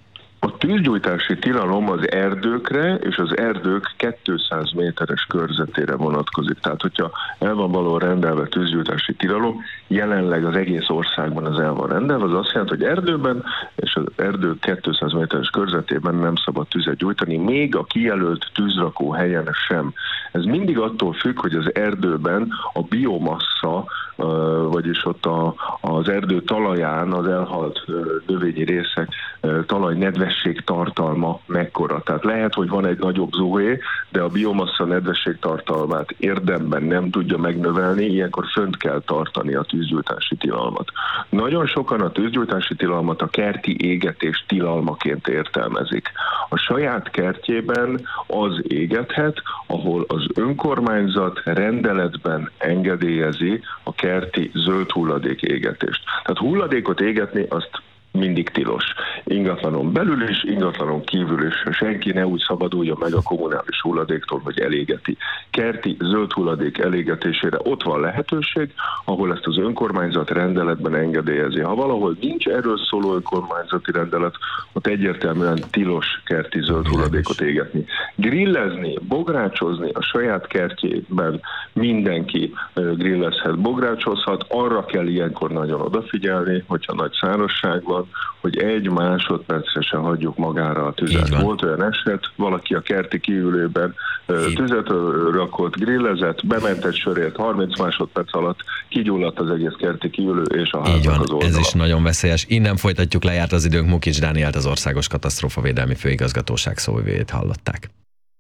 A tűzgyújtási tilalom az erdőkre és az erdők 200 méteres körzetére vonatkozik. Tehát, hogyha el van való rendelve tűzgyújtási tilalom, jelenleg az egész országban az el van rendelve, az azt jelenti, hogy erdőben és az erdők 200 méteres körzetében nem szabad tüzet gyújtani, még a kijelölt tűzrakó helyen sem. Ez mindig attól függ, hogy az erdőben a biomassa, vagyis ott az erdő talaján az elhalt növényi részek talajnedvesség tartalma mekkora. Tehát lehet, hogy van egy nagyobb zoé, de a biomassa nedvesség tartalmát érdemben nem tudja megnövelni, ilyenkor fönt kell tartani a tűzgyújtási tilalmat. Nagyon sokan a tűzgyújtási tilalmat a kerti égetés tilalmaként értelmezik. A saját kertjében az égethet, ahol az önkormányzat rendeletben engedélyezi a kerti zöld hulladék égetést. Tehát hulladékot égetni azt mindig tilos. Ingatlanon belül is, ingatlanon kívül is. Senki ne úgy szabaduljon meg a kommunális hulladéktól, hogy elégeti. Kerti zöld hulladék elégetésére ott van lehetőség, ahol ezt az önkormányzat rendeletben engedélyezi. Ha valahol nincs erről szóló önkormányzati rendelet, ott egyértelműen tilos kerti zöld hulladékot égetni. Grillezni, bográcsozni a saját kertjében mindenki grillezhet, bográcsozhat. Arra kell ilyenkor nagyon odafigyelni, hogyha nagy szárazság van, hogy 1 másodpercre sem hagyjuk magára a tüzet. Volt olyan eset, valaki a kerti kívülében tüzet rakott, grillezett, bement egy sörért, 30 másodperc alatt kigyulladt az egész kerti kívülő és a háznak az oldala. Ez is nagyon veszélyes. Innen folytatjuk, lejárt az időnk. Mukics Dánielt, az Országos Katasztrófavédelmi Főigazgatóság szóvivőjét hallották.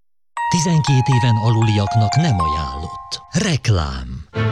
12 éven aluliaknak nem ajánlott. Reklám.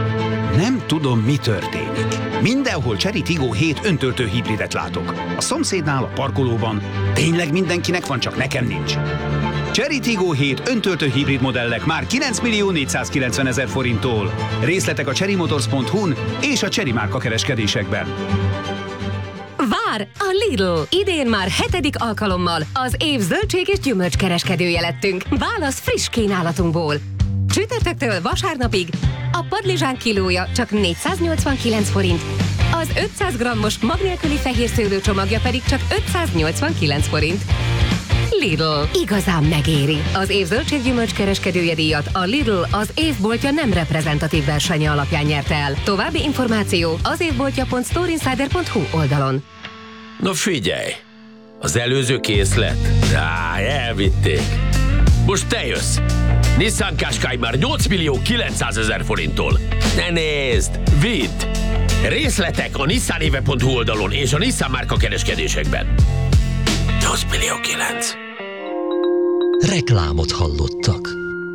Nem tudom, mi történik. Mindenhol Chery Tiggo 7 öntöltő hibridet látok. A szomszédnál, a parkolóban. Tényleg mindenkinek van, csak nekem nincs. Chery Tiggo 7 öntöltő hibrid modellek már 9.490.000 forinttól. Részletek a cherrymotors.hu-n és a Chery márka kereskedésekben. vár? A Lidl. Idén már 7. alkalommal az év zöldség és gyümölcskereskedője lettünk. Válasz friss kínálatunkból. Csütörtöktől vasárnapig a padlizsán kilója csak 489 forint, az 500 g-os mag nélküli fehér szőlő csomagja pedig csak 589 forint. Lidl. Igazán megéri. Az év zöldséggyümölcs kereskedője díjat a Lidl az évboltja nem reprezentatív versenye alapján nyerte el. További információ az évboltja.storeinsider.hu oldalon. Na figyelj! Az előző készlet? Elvitték. Most te jössz! Nissan Qashqai már 8.900.000 forinttól. Ne nézd! Vidd! Részletek a nissanéve.hu oldalon és a Nissan márka kereskedésekben. 8.900.000. Reklámot hallottak.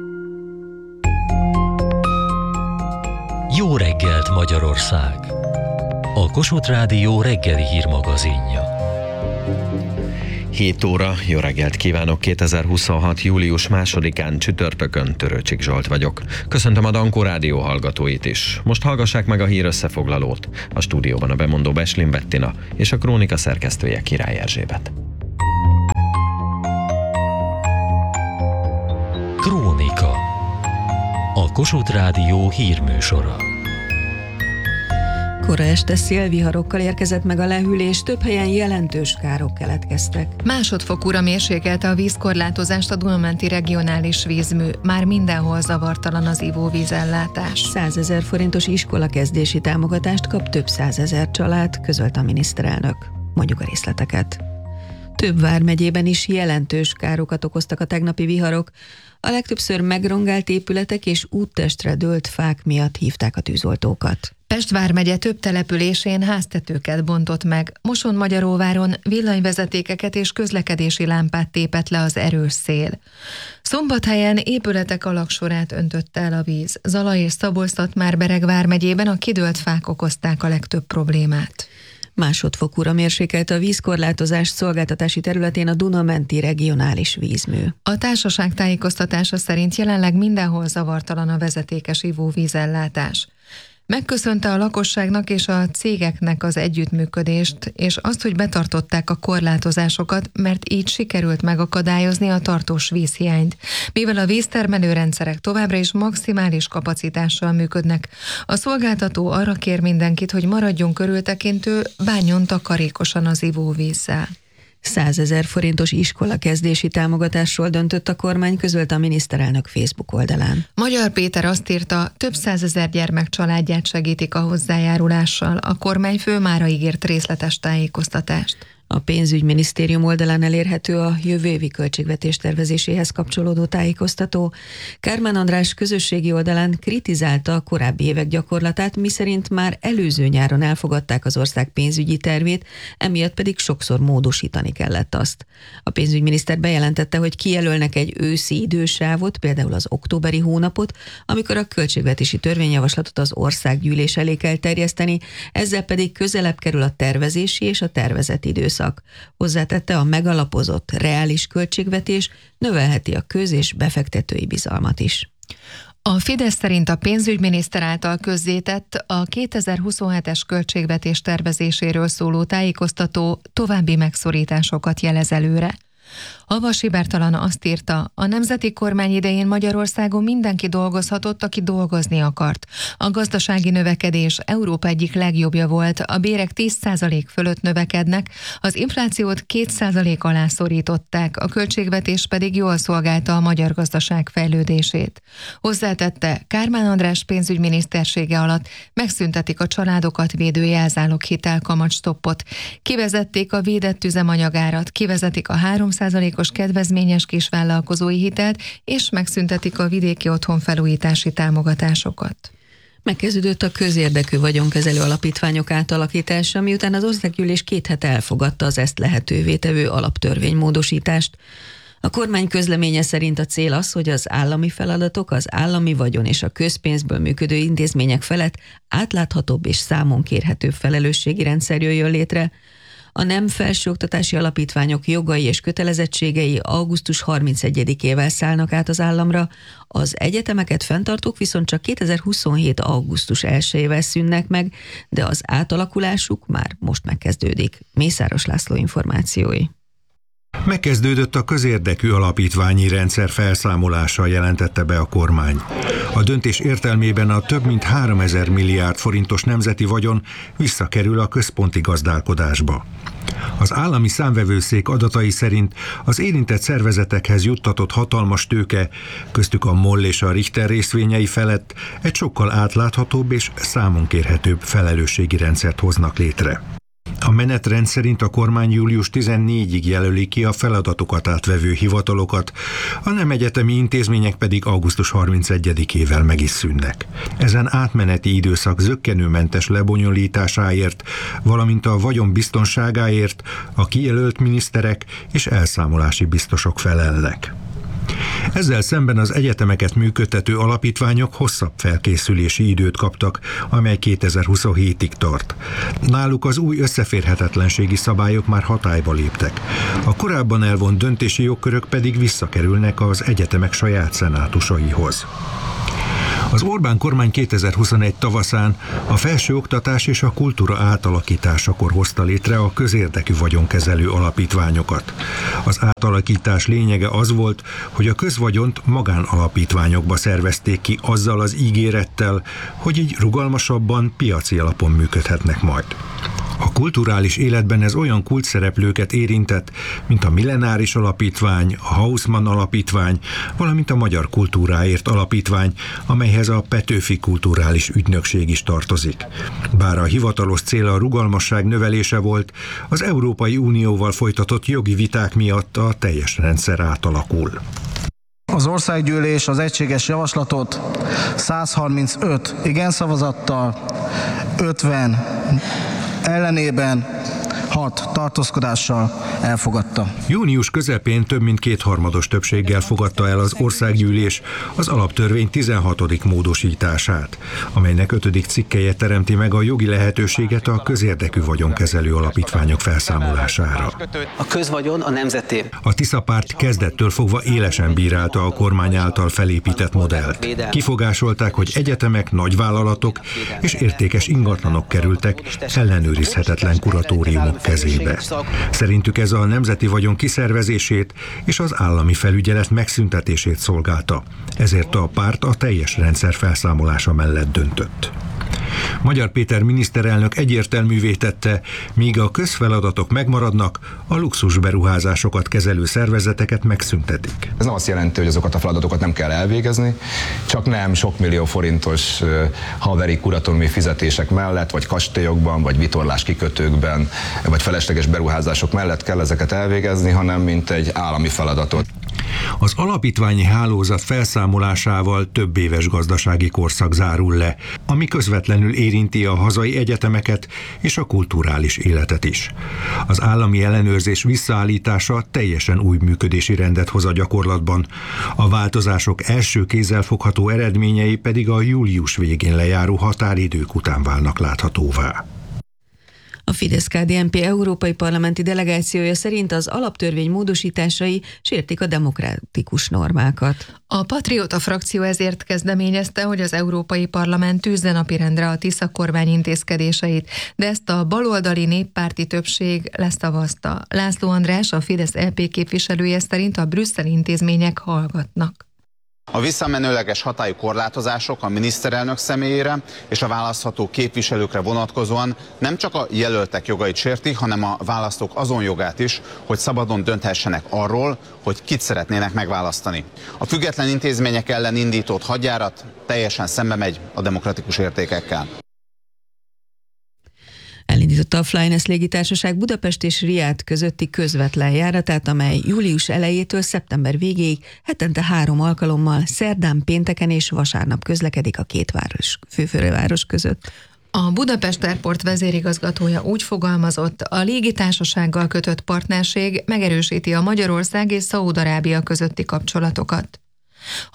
Jó reggelt, Magyarország! A Kossuth Rádió reggeli hírmagazinja. 7 óra, jó reggelt kívánok, 2026. július 2-án csütörtökön, Törőcsik Zsolt vagyok. Köszöntöm a Dankó Rádió hallgatóit is. Most hallgassák meg a hír összefoglalót. A stúdióban a bemondó Beslin Bettina és a krónika szerkesztője Király Erzsébet. Krónika. A Kossuth Rádió hírműsora. Kora este szélviharokkal érkezett meg a lehűlés, több helyen jelentős károk keletkeztek. Másodfokúra mérsékelte a vízkorlátozást a Duna-menti regionális vízmű. Már mindenhol zavartalan az ivóvízellátás. 100 000 forintos iskolakezdési támogatást kap több 100 000 család, közölte a miniszterelnök. Mondjuk a részleteket. Több vármegyében is jelentős károkat okoztak a tegnapi viharok. A legtöbbször megrongált épületek és úttestre dőlt fák miatt hívták a tűzoltókat. Pest vármegye több településén háztetőket bontott meg, Mosonmagyaróváron villanyvezetékeket és közlekedési lámpát tépett le az erős szél. Szombathelyen épületek alagsorát öntötte el a víz. Zala és Szabolcs-Szatmár-Bereg vármegyében a kidőlt fák okozták a legtöbb problémát. Másodfokúra mérsékelte a vízkorlátozás szolgáltatási területén a Duna-menti regionális vízmű. A társaság tájékoztatása szerint jelenleg mindenhol zavartalan a vezetékes ivóvízellátás. Megköszönte a lakosságnak és a cégeknek az együttműködést, és azt, hogy betartották a korlátozásokat, mert így sikerült megakadályozni a tartós vízhiányt. Mivel a víztermelő rendszerek továbbra is maximális kapacitással működnek, a szolgáltató arra kér mindenkit, hogy maradjon körültekintő, bánjon takarékosan az ivóvízzel. 100 000 forintos iskolakezdési támogatásról döntött a kormány, közölte a miniszterelnök Facebook oldalán. Magyar Péter azt írta, több 100 000 gyermek családját segítik a hozzájárulással. A kormányfő mára ígért részletes tájékoztatást. A pénzügyminisztérium oldalán elérhető a jövő évi költségvetés tervezéséhez kapcsolódó tájékoztató. Kármán András közösségi oldalán kritizálta a korábbi évek gyakorlatát, miszerint már előző nyáron elfogadták az ország pénzügyi tervét, emiatt pedig sokszor módosítani kellett azt. A pénzügyminiszter bejelentette, hogy kijelölnek egy őszi idősávot, például az októberi hónapot, amikor a költségvetési törvényjavaslatot az országgyűlés elé kell terjeszteni, ezzel pedig közelebb kerül a tervezési és a tervezett időszak. Hozzátette, a megalapozott, reális költségvetés növelheti a köz- és befektetői bizalmat is. A Fidesz szerint a pénzügyminiszter által közzétett a 2027-es költségvetés tervezéséről szóló tájékoztató további megszorításokat jelez előre. Havasi Bertalan azt írta, a nemzeti kormány idején Magyarországon mindenki dolgozhatott, aki dolgozni akart. A gazdasági növekedés Európa egyik legjobbja volt, a bérek 10% fölött növekednek, az inflációt 2% alá szorították, a költségvetés pedig jól szolgálta a magyar gazdaság fejlődését. Hozzátette, Kármán András pénzügyminisztersége alatt megszüntetik a családokat védő jelzáloghitel kamatstoppot, kivezették a védett üzemanyagárat, kivezetik a 3%-os kedvezményes kisvállalkozói hitelt, és megszüntetik a vidéki otthonfelújítási támogatásokat. Megkezdődött a közérdekű vagyonkezelő alapítványok átalakítása, miután az országgyűlés 2 hete elfogadta az ezt lehetővé tevő alaptörvénymódosítást. A kormány közleménye szerint a cél az, hogy az állami feladatok, az állami vagyon és a közpénzből működő intézmények felett átláthatóbb és számon kérhetőbb felelősségi rendszer jöjjön létre. A nem felsőoktatási alapítványok jogai és kötelezettségei augusztus 31-ével szállnak át az államra, az egyetemeket fenntartók viszont csak 2027. augusztus 1-ével szűnnek meg, de az átalakulásuk már most megkezdődik. Mészáros László információi. Megkezdődött a közérdekű alapítványi rendszer felszámolása, jelentette be a kormány. A döntés értelmében a több mint 3000 milliárd forintos nemzeti vagyon visszakerül a központi gazdálkodásba. Az állami számvevőszék adatai szerint az érintett szervezetekhez juttatott hatalmas tőke, köztük a MOL és a Richter részvényei felett egy sokkal átláthatóbb és számonkérhetőbb felelősségi rendszert hoznak létre. A menetrend szerint a kormány július 14-ig jelöli ki a feladatokat átvevő hivatalokat, a nem egyetemi intézmények pedig augusztus 31-ével meg is szűnnek. Ezen átmeneti időszak zökkenőmentes lebonyolításáért, valamint a vagyon biztonságáért a kijelölt miniszterek és elszámolási biztosok felelnek. Ezzel szemben az egyetemeket működtető alapítványok hosszabb felkészülési időt kaptak, amely 2027-ig tart. Náluk az új összeférhetetlenségi szabályok már hatályba léptek. A korábban elvont döntési jogkörök pedig visszakerülnek az egyetemek saját szenátusaihoz. Az Orbán kormány 2021 tavaszán a felsőoktatás és a kultúra átalakításakor hozta létre a közérdekű vagyonkezelő alapítványokat. Az átalakítás lényege az volt, hogy a közvagyont magánalapítványokba szervezték ki azzal az ígérettel, hogy így rugalmasabban, piaci alapon működhetnek majd. A kulturális életben ez olyan kulcsszereplőket érintett, mint a Millenáris Alapítvány, a Haussmann Alapítvány, valamint a Magyar Kultúráért Alapítvány, amelyhez a Petőfi Kulturális Ügynökség is tartozik. Bár a hivatalos cél a rugalmasság növelése volt, az Európai Unióval folytatott jogi viták miatt a teljes rendszer átalakul. Az országgyűlés az egységes javaslatot 135 igen szavazattal, 50 ellenében 6 tartózkodással elfogadta. Június közepén több mint kétharmados többséggel fogadta el az országgyűlés az alaptörvény 16. módosítását, amelynek 5. cikkelye teremti meg a jogi lehetőséget a közérdekű vagyonkezelő alapítványok felszámolására. A közvagyon a nemzeté. A Tisza párt kezdettől fogva élesen bírálta a kormány által felépített modellt. Kifogásolták, hogy egyetemek, nagyvállalatok és értékes ingatlanok kerültek ellenőrizhetetlen kuratóriumok kezébe. Szerintük ez a nemzeti vagyon kiszervezését és az állami felügyelet megszüntetését szolgálta. Ezért a párt a teljes rendszer felszámolása mellett döntött. Magyar Péter miniszterelnök egyértelművé tette, míg a közfeladatok megmaradnak, a luxusberuházásokat kezelő szervezeteket megszüntetik. Ez nem azt jelenti, hogy azokat a feladatokat nem kell elvégezni, csak nem sok millió forintos haveri kuratóriumi fizetések mellett, vagy kastélyokban, vagy vitorlás kikötőkben, vagy felesleges beruházások mellett kell ezeket elvégezni, hanem mint egy állami feladatot. Az alapítványi hálózat felszámolásával több éves gazdasági korszak zárul le, ami közvetlenül érinti a hazai egyetemeket és a kulturális életet is. Az állami ellenőrzés visszaállítása teljesen új működési rendet hoz a gyakorlatban. A változások első kézzelfogható eredményei pedig a július végén lejáró határidők után válnak láthatóvá. A Fidesz-KDNP európai parlamenti delegációja szerint az alaptörvény módosításai sértik a demokratikus normákat. A Patrióta frakció ezért kezdeményezte, hogy az Európai Parlament tűzze napirendre a Tisza kormány intézkedéseit, de ezt a baloldali néppárti többség leszavazta. László András, a Fidesz EP képviselője szerint a brüsszeli intézmények hallgatnak. A visszamenőleges hatályú korlátozások a miniszterelnök személyére és a választható képviselőkre vonatkozóan nem csak a jelöltek jogait sérti, hanem a választók azon jogát is, hogy szabadon dönthessenek arról, hogy kit szeretnének megválasztani. A független intézmények ellen indított hadjárat teljesen szembe megy a demokratikus értékekkel. Elindította a Flynas légitársaság Budapest és Riad közötti közvetlen járatát, amely július elejétől szeptember végéig hetente 3 alkalommal, szerdán, pénteken és vasárnap közlekedik a két főváros között. A Budapest Airport vezérigazgatója úgy fogalmazott, a légitársasággal kötött partnerség megerősíti a Magyarország és Szaúd-Arábia közötti kapcsolatokat.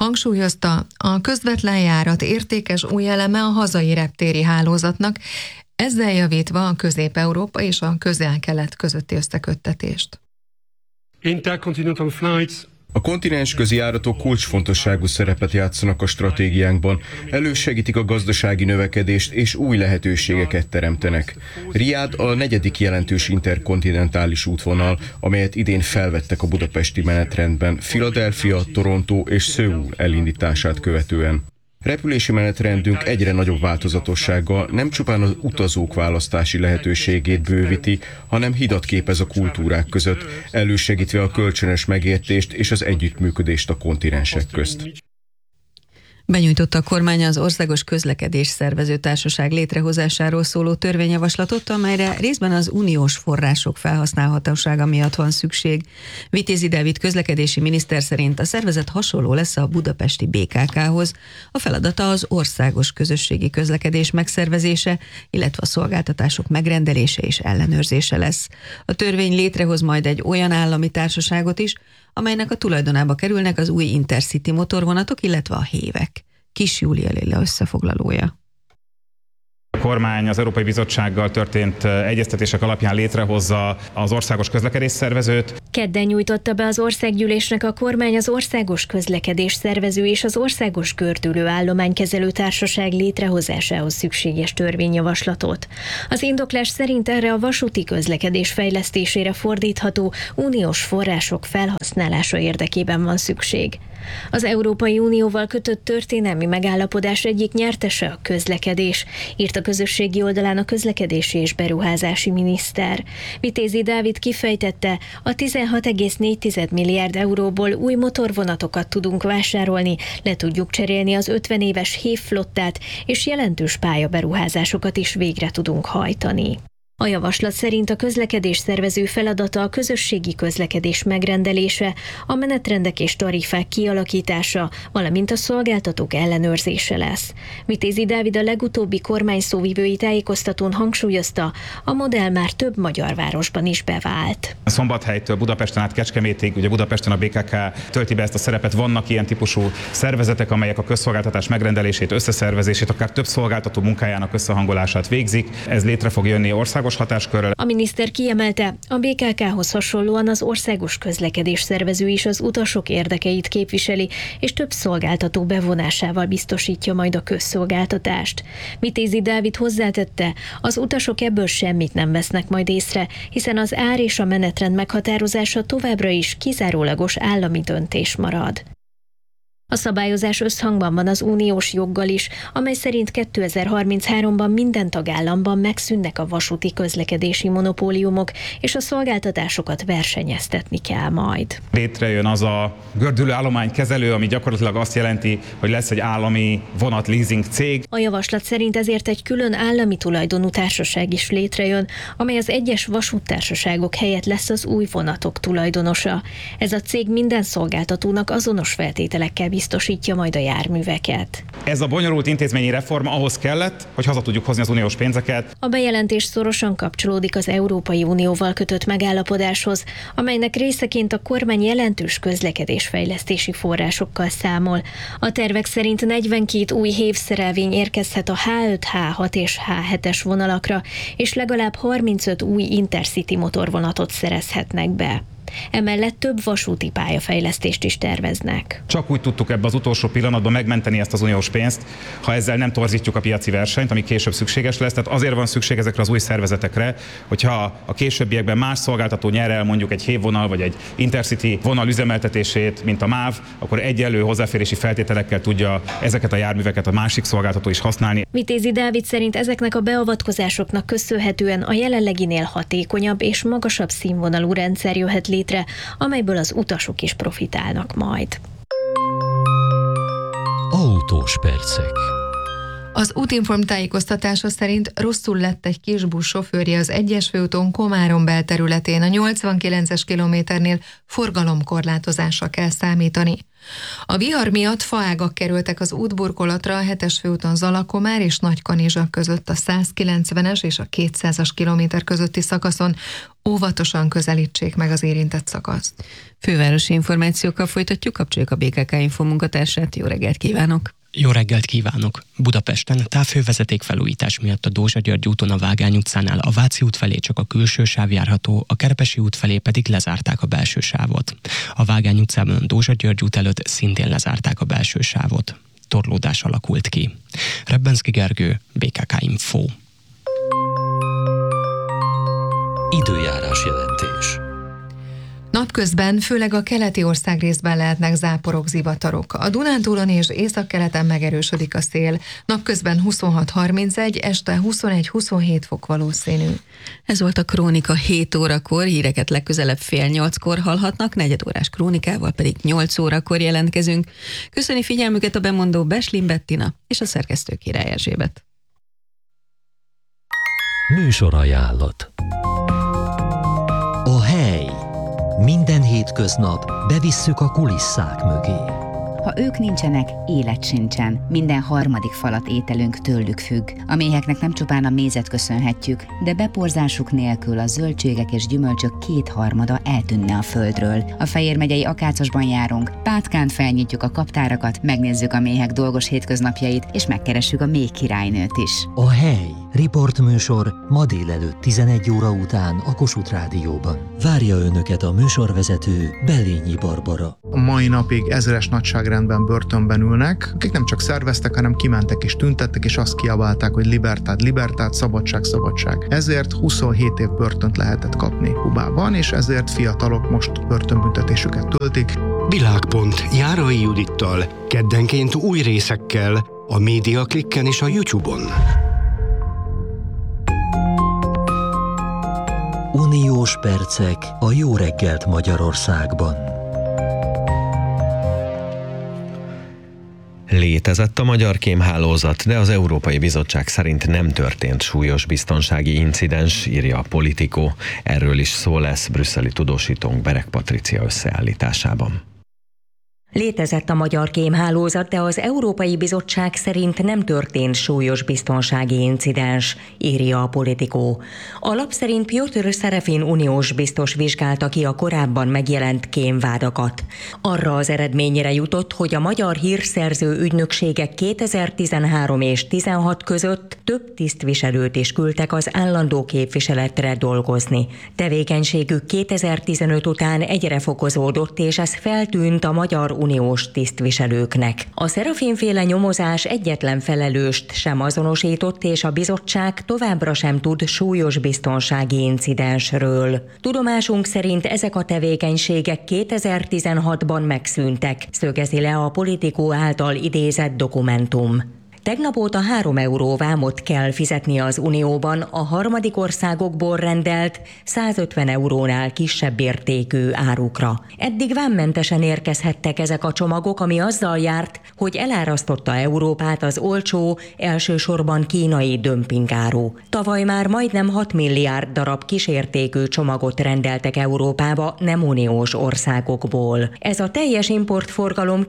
Hangsúlyozta, a közvetlen járat értékes új eleme a hazai reptéri hálózatnak, ezzel javítva a Közép-Európa és a Közel-Kelet közötti összeköttetést. Intercontinental flights. A kontinensközi járatok kulcsfontosságú szerepet játszanak a stratégiánkban, elősegítik a gazdasági növekedést és új lehetőségeket teremtenek. Riad a 4. jelentős interkontinentális útvonal, amelyet idén felvettek a budapesti menetrendben Philadelphia, Toronto és Szöul elindítását követően. Repülési menetrendünk egyre nagyobb változatossággal nem csupán az utazók választási lehetőségét bővíti, hanem hidat képez a kultúrák között, elősegítve a kölcsönös megértést és az együttműködést a kontinensek közt. Benyújtotta a kormány az Országos Közlekedés Szervező Társaság létrehozásáról szóló törvényjavaslatot, amelyre részben az uniós források felhasználhatósága miatt van szükség. Vitézi Dávid közlekedési miniszter szerint a szervezet hasonló lesz a budapesti BKK-hoz. A feladata az országos közösségi közlekedés megszervezése, illetve a szolgáltatások megrendelése és ellenőrzése lesz. A törvény létrehoz majd egy olyan állami társaságot is, amelynek a tulajdonába kerülnek az új Intercity motorvonatok, illetve a hévek. Kis Júlia Lilla összefoglalója. A kormány az Európai Bizottsággal történt egyeztetések alapján létrehozza az Országos Közlekedés Szervezőt. Kedden nyújtotta be az országgyűlésnek a kormány az Országos Közlekedés Szervező és az Országos Gördülő Állománykezelő Társaság létrehozásához szükséges törvényjavaslatot. Az indoklás szerint erre a vasúti közlekedés fejlesztésére fordítható uniós források felhasználása érdekében van szükség. Az Európai Unióval kötött történelmi megállapodás egyik nyertese a közlekedés, írt a közösségi oldalán a közlekedési és beruházási miniszter. Vitézi Dávid kifejtette, a 16,4 milliárd euróból új motorvonatokat tudunk vásárolni, le tudjuk cserélni az 50 éves hévflottát, és jelentős pályaberuházásokat is végre tudunk hajtani. A javaslat szerint a közlekedés szervező feladata a közösségi közlekedés megrendelése, a menetrendek és tarifák kialakítása, valamint a szolgáltatók ellenőrzése lesz. Vitézi Dávid a legutóbbi kormány szóvivői tájékoztatón hangsúlyozta, a modell már több magyar városban is bevált. Szombathelytől Budapesten át Kecskemétig, ugye Budapesten a BKK tölti be ezt a szerepet, vannak ilyen típusú szervezetek, amelyek a közszolgáltatás megrendelését, összeszervezését, akár több szolgáltató munkájának összehangolását végzik. Ez létre fog jönni országos hatáskörrel. A miniszter kiemelte, a BKK-hoz hasonlóan az Országos Közlekedés Szervező is az utasok érdekeit képviseli, és több szolgáltató bevonásával biztosítja majd a közszolgáltatást. Vitézi Dávid hozzátette, az utasok ebből semmit nem vesznek majd észre, hiszen az ár és a menetrend meghatározása továbbra is kizárólagos állami döntés marad. A szabályozás összhangban van az uniós joggal is, amely szerint 2033-ban minden tagállamban megszűnnek a vasúti közlekedési monopóliumok, és a szolgáltatásokat versenyeztetni kell majd. Létrejön az a gördülő állománykezelő, ami gyakorlatilag azt jelenti, hogy lesz egy állami vonatleasing cég. A javaslat szerint ezért egy külön állami tulajdonú társaság is létrejön, amely az egyes vasúttársaságok helyett lesz az új vonatok tulajdonosa. Ez a cég minden szolgáltatónak azonos feltételekkel biztosítja majd a járműveket. Ez a bonyolult intézményi reforma ahhoz kellett, hogy haza tudjuk hozni az uniós pénzeket. A bejelentés szorosan kapcsolódik az Európai Unióval kötött megállapodáshoz, amelynek részeként a kormány jelentős közlekedésfejlesztési forrásokkal számol. A tervek szerint 42 új hévszerelvény érkezhet a H5, H6 és H7-es vonalakra, és legalább 35 új Intercity motorvonatot szerezhetnek be. Emellett több vasúti pályafejlesztést is terveznek. Csak úgy tudtuk ebbe az utolsó pillanatban megmenteni ezt az uniós pénzt, ha ezzel nem torzítjuk a piaci versenyt, ami később szükséges lesz. Tehát azért van szükség ezekre az új szervezetekre, hogyha a későbbiekben más szolgáltató nyer el mondjuk egy hévvonal vagy egy Intercity vonal üzemeltetését, mint a MÁV, akkor egyenlő hozzáférési feltételekkel tudja ezeket a járműveket a másik szolgáltató is használni. Vitézi Dávid szerint ezeknek a beavatkozásoknak köszönhetően a jelenleginél hatékonyabb és magasabb színvonalú rendszer jöhet létre, amelyből az utasok is profitálnak majd. Autós percek. Az Útinform tájékoztatása szerint rosszul lett egy kisbusz sofőrje az 1-es főúton Komárom belterületén. A 89-es kilométernél forgalomkorlátozásra kell számítani. A vihar miatt faágak kerültek az útburkolatra a 7-es főúton Zalakomár és Nagykanizsa között, a 190-es és a 200-as kilométer közötti szakaszon. Óvatosan közelítsék meg az érintett szakaszt. Fővárosi információkkal folytatjuk, kapcsoljuk a BKK Info munkatársát. Jó reggelt kívánok! Jó reggelt kívánok! Budapesten távhővezeték felújítás miatt a Dózsa-György úton a Vágány utcánál a Váci út felé csak a külső sáv járható, a Kerepesi út felé pedig lezárták a belső sávot. A Vágány utcában a Dózsa-György út előtt szintén lezárták a belső sávot. Torlódás alakult ki. Rebbenszky Gergő, BKK Info. Időjárás jelentés. Napközben főleg a keleti országrészben lehetnek záporok, zivatarok. A Dunántúlon és északkeleten megerősödik a szél. Napközben 26-31, este 21-27 fok valószínű. Ez volt a Krónika 7 órakor, híreket legközelebb 7:30-kor hallhatnak, 4 órás krónikával pedig 8 órakor jelentkezünk. Köszöni figyelmüket a bemondó Beslin Bettina és a szerkesztő Király Erzsébet. Műsorajánlat. A hely. Minden hétköznap bevisszük a kulisszák mögé. Ha ők nincsenek, élet sincsen. Minden harmadik falat ételünk tőlük függ. A méheknek nem csupán a mézet köszönhetjük, de beporzásuk nélkül a zöldségek és gyümölcsök 2/3 eltűnne a földről. A Fejér megyei Akácosban járunk, Pátkán felnyitjuk a kaptárakat, megnézzük a méhek dolgos hétköznapjait, és megkeressük a méh királynőt is. A hely. Riportműsor ma délelőtt 11 óra után a Kossuth Rádióban. Várja önöket a műsorvezető Belényi Barbara. A mai napig ezeres nagyságrendben börtönben ülnek, akik nem csak szerveztek, hanem kimentek és tüntettek, és azt kiabálták, hogy libertad, libertad, szabadság, szabadság. Ezért 27 év börtönt lehetett kapni Kubában, és ezért fiatalok most börtönbüntetésüket töltik. Világpont Járai Judittal, keddenként új részekkel, a Média Klikken és a YouTube-on. Uniós percek a Jó reggelt Magyarországban. Létezett a magyar kémhálózat, de az Európai Bizottság szerint nem történt súlyos biztonsági incidens, írja a Politico. Erről is szó lesz brüsszeli tudósítónk Bereg Patricia összeállításában. Létezett a magyar kémhálózat, de az Európai Bizottság szerint nem történt súlyos biztonsági incidens, írja a Politico. A lap szerint Piotr Serefin uniós biztos vizsgálta ki a korábban megjelent kémvádakat. Arra az eredményre jutott, hogy a magyar hírszerző ügynökségek 2013 és 16 között több tisztviselőt is küldtek az állandó képviseletre dolgozni. Tevékenységük 2015 után egyre fokozódott, és ez feltűnt a magyar uniós tisztviselőknek. A Serafin-féle nyomozás egyetlen felelőst sem azonosított, és a bizottság továbbra sem tud súlyos biztonsági incidensről. Tudomásunk szerint ezek a tevékenységek 2016-ban megszűntek, szögezi le a Politico által idézett dokumentum. Tegnap óta 3 euró vámot kell fizetni az Unióban a harmadik országokból rendelt 150 eurónál kisebb értékű árukra. Eddig vámmentesen érkezhettek ezek a csomagok, ami azzal járt, hogy elárasztotta Európát az olcsó, elsősorban kínai dömpingáru. Tavaly már majdnem 6 milliárd darab kisértékű csomagot rendeltek Európába nem uniós országokból. Ez a teljes importforgalom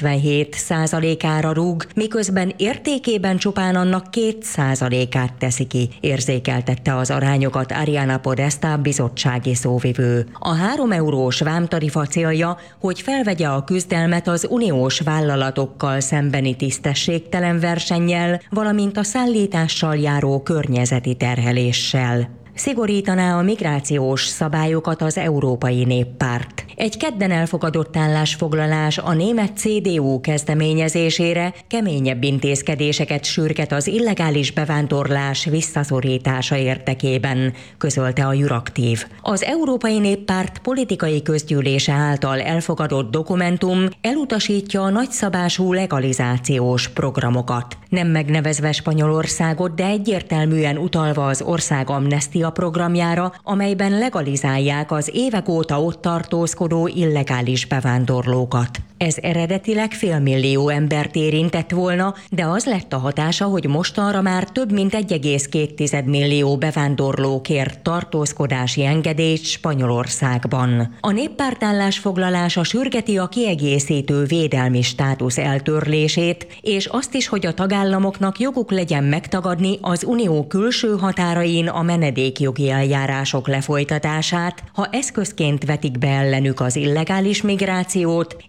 97%-ára rúg, miközben értékében csupán annak 2%-át teszi ki, érzékeltette az arányokat Ariana Podesta, bizottsági szóvivő. A 3 eurós vámtarifa célja, hogy felvegye a küzdelmet az uniós vállalatokkal szembeni tisztességtelen versennyel, valamint a szállítással járó környezeti terheléssel. Szigorítaná a migrációs szabályokat az Európai Néppárt. Egy kedden elfogadott állásfoglalás a német CDU kezdeményezésére keményebb intézkedéseket sürget az illegális bevándorlás visszaszorítása érdekében, közölte a Juraktív. Az Európai Néppárt politikai közgyűlése által elfogadott dokumentum elutasítja a nagyszabású legalizációs programokat. Nem megnevezve Spanyolországot, de egyértelműen utalva az ország amnestia programjára, amelyben legalizálják az évek óta ott tartózkodó illegális bevándorlókat. Ez eredetileg 500 000 embert érintett volna, de az lett a hatása, hogy mostanra már több mint 1,2 millió bevándorló kért tartózkodási engedélyt Spanyolországban. A néppárt állásfoglalása sürgeti a kiegészítő védelmi státusz eltörlését, és azt is, hogy a tagállamoknak joguk legyen megtagadni az unió külső határain a menedékjogi eljárások lefolytatását, ha eszközként vetik be ellenük az illegális migrációt, és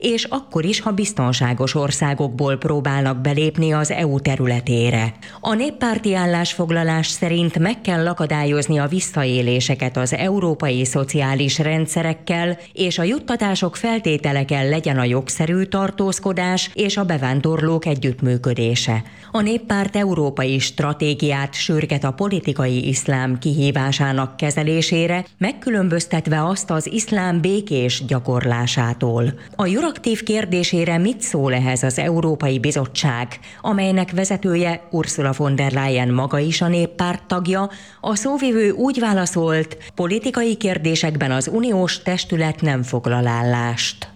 akkor is, ha biztonságos országokból próbálnak belépni az EU területére. A néppárti állásfoglalás szerint meg kell akadályozni a visszaéléseket az európai szociális rendszerekkel, és a juttatások feltétele kell legyen a jogszerű tartózkodás és a bevándorlók együttműködése. A néppárt európai stratégiát sürget a politikai iszlám kihívásának kezelésére, megkülönböztetve azt az iszlám békés gyakorlásától. A Euraktív kérdésére mit szól ehhez az Európai Bizottság, amelynek vezetője Ursula von der Leyen maga is a néppárt tagja, a szóvivő úgy válaszolt, politikai kérdésekben az uniós testület nem foglal állást.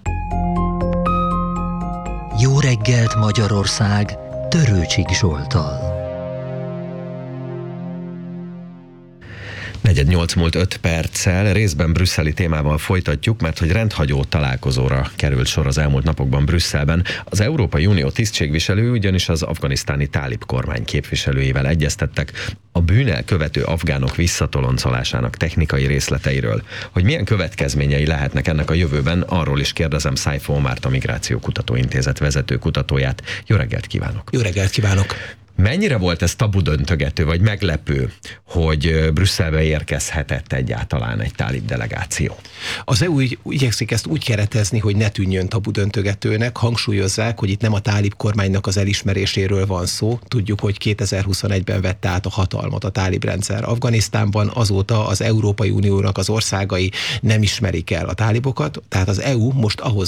Jó reggelt Magyarország, Törőcsik Zsolttal. 4:08 múlt 5 perccel, részben brüsszeli témával folytatjuk, mert hogy rendhagyó találkozóra került sor az elmúlt napokban Brüsszelben. Az Európai Unió tisztségviselő ugyanis az afganisztáni tálib kormány képviselőivel egyeztettek a bűnelkövető afgánok visszatoloncolásának technikai részleteiről. Hogy milyen következményei lehetnek ennek a jövőben, arról is kérdezem Szájfó Omárt, a Migráció Kutatóintézet vezető kutatóját. Jó reggelt kívánok! Jó reggelt kívánok! Mennyire volt ez tabudöntögető, vagy meglepő, hogy Brüsszelbe érkezhetett egyáltalán egy tálib delegáció? Az EU igyekszik ezt úgy keretezni, hogy ne tűnjön tabudöntögetőnek, hangsúlyozzák, hogy itt nem a tálib kormánynak az elismeréséről van szó. Tudjuk, hogy 2021-ben vette át a hatalmat a tálib rendszer Afganisztánban, azóta az Európai Uniónak az országai nem ismerik el a tálibokat, tehát az EU most ahhoz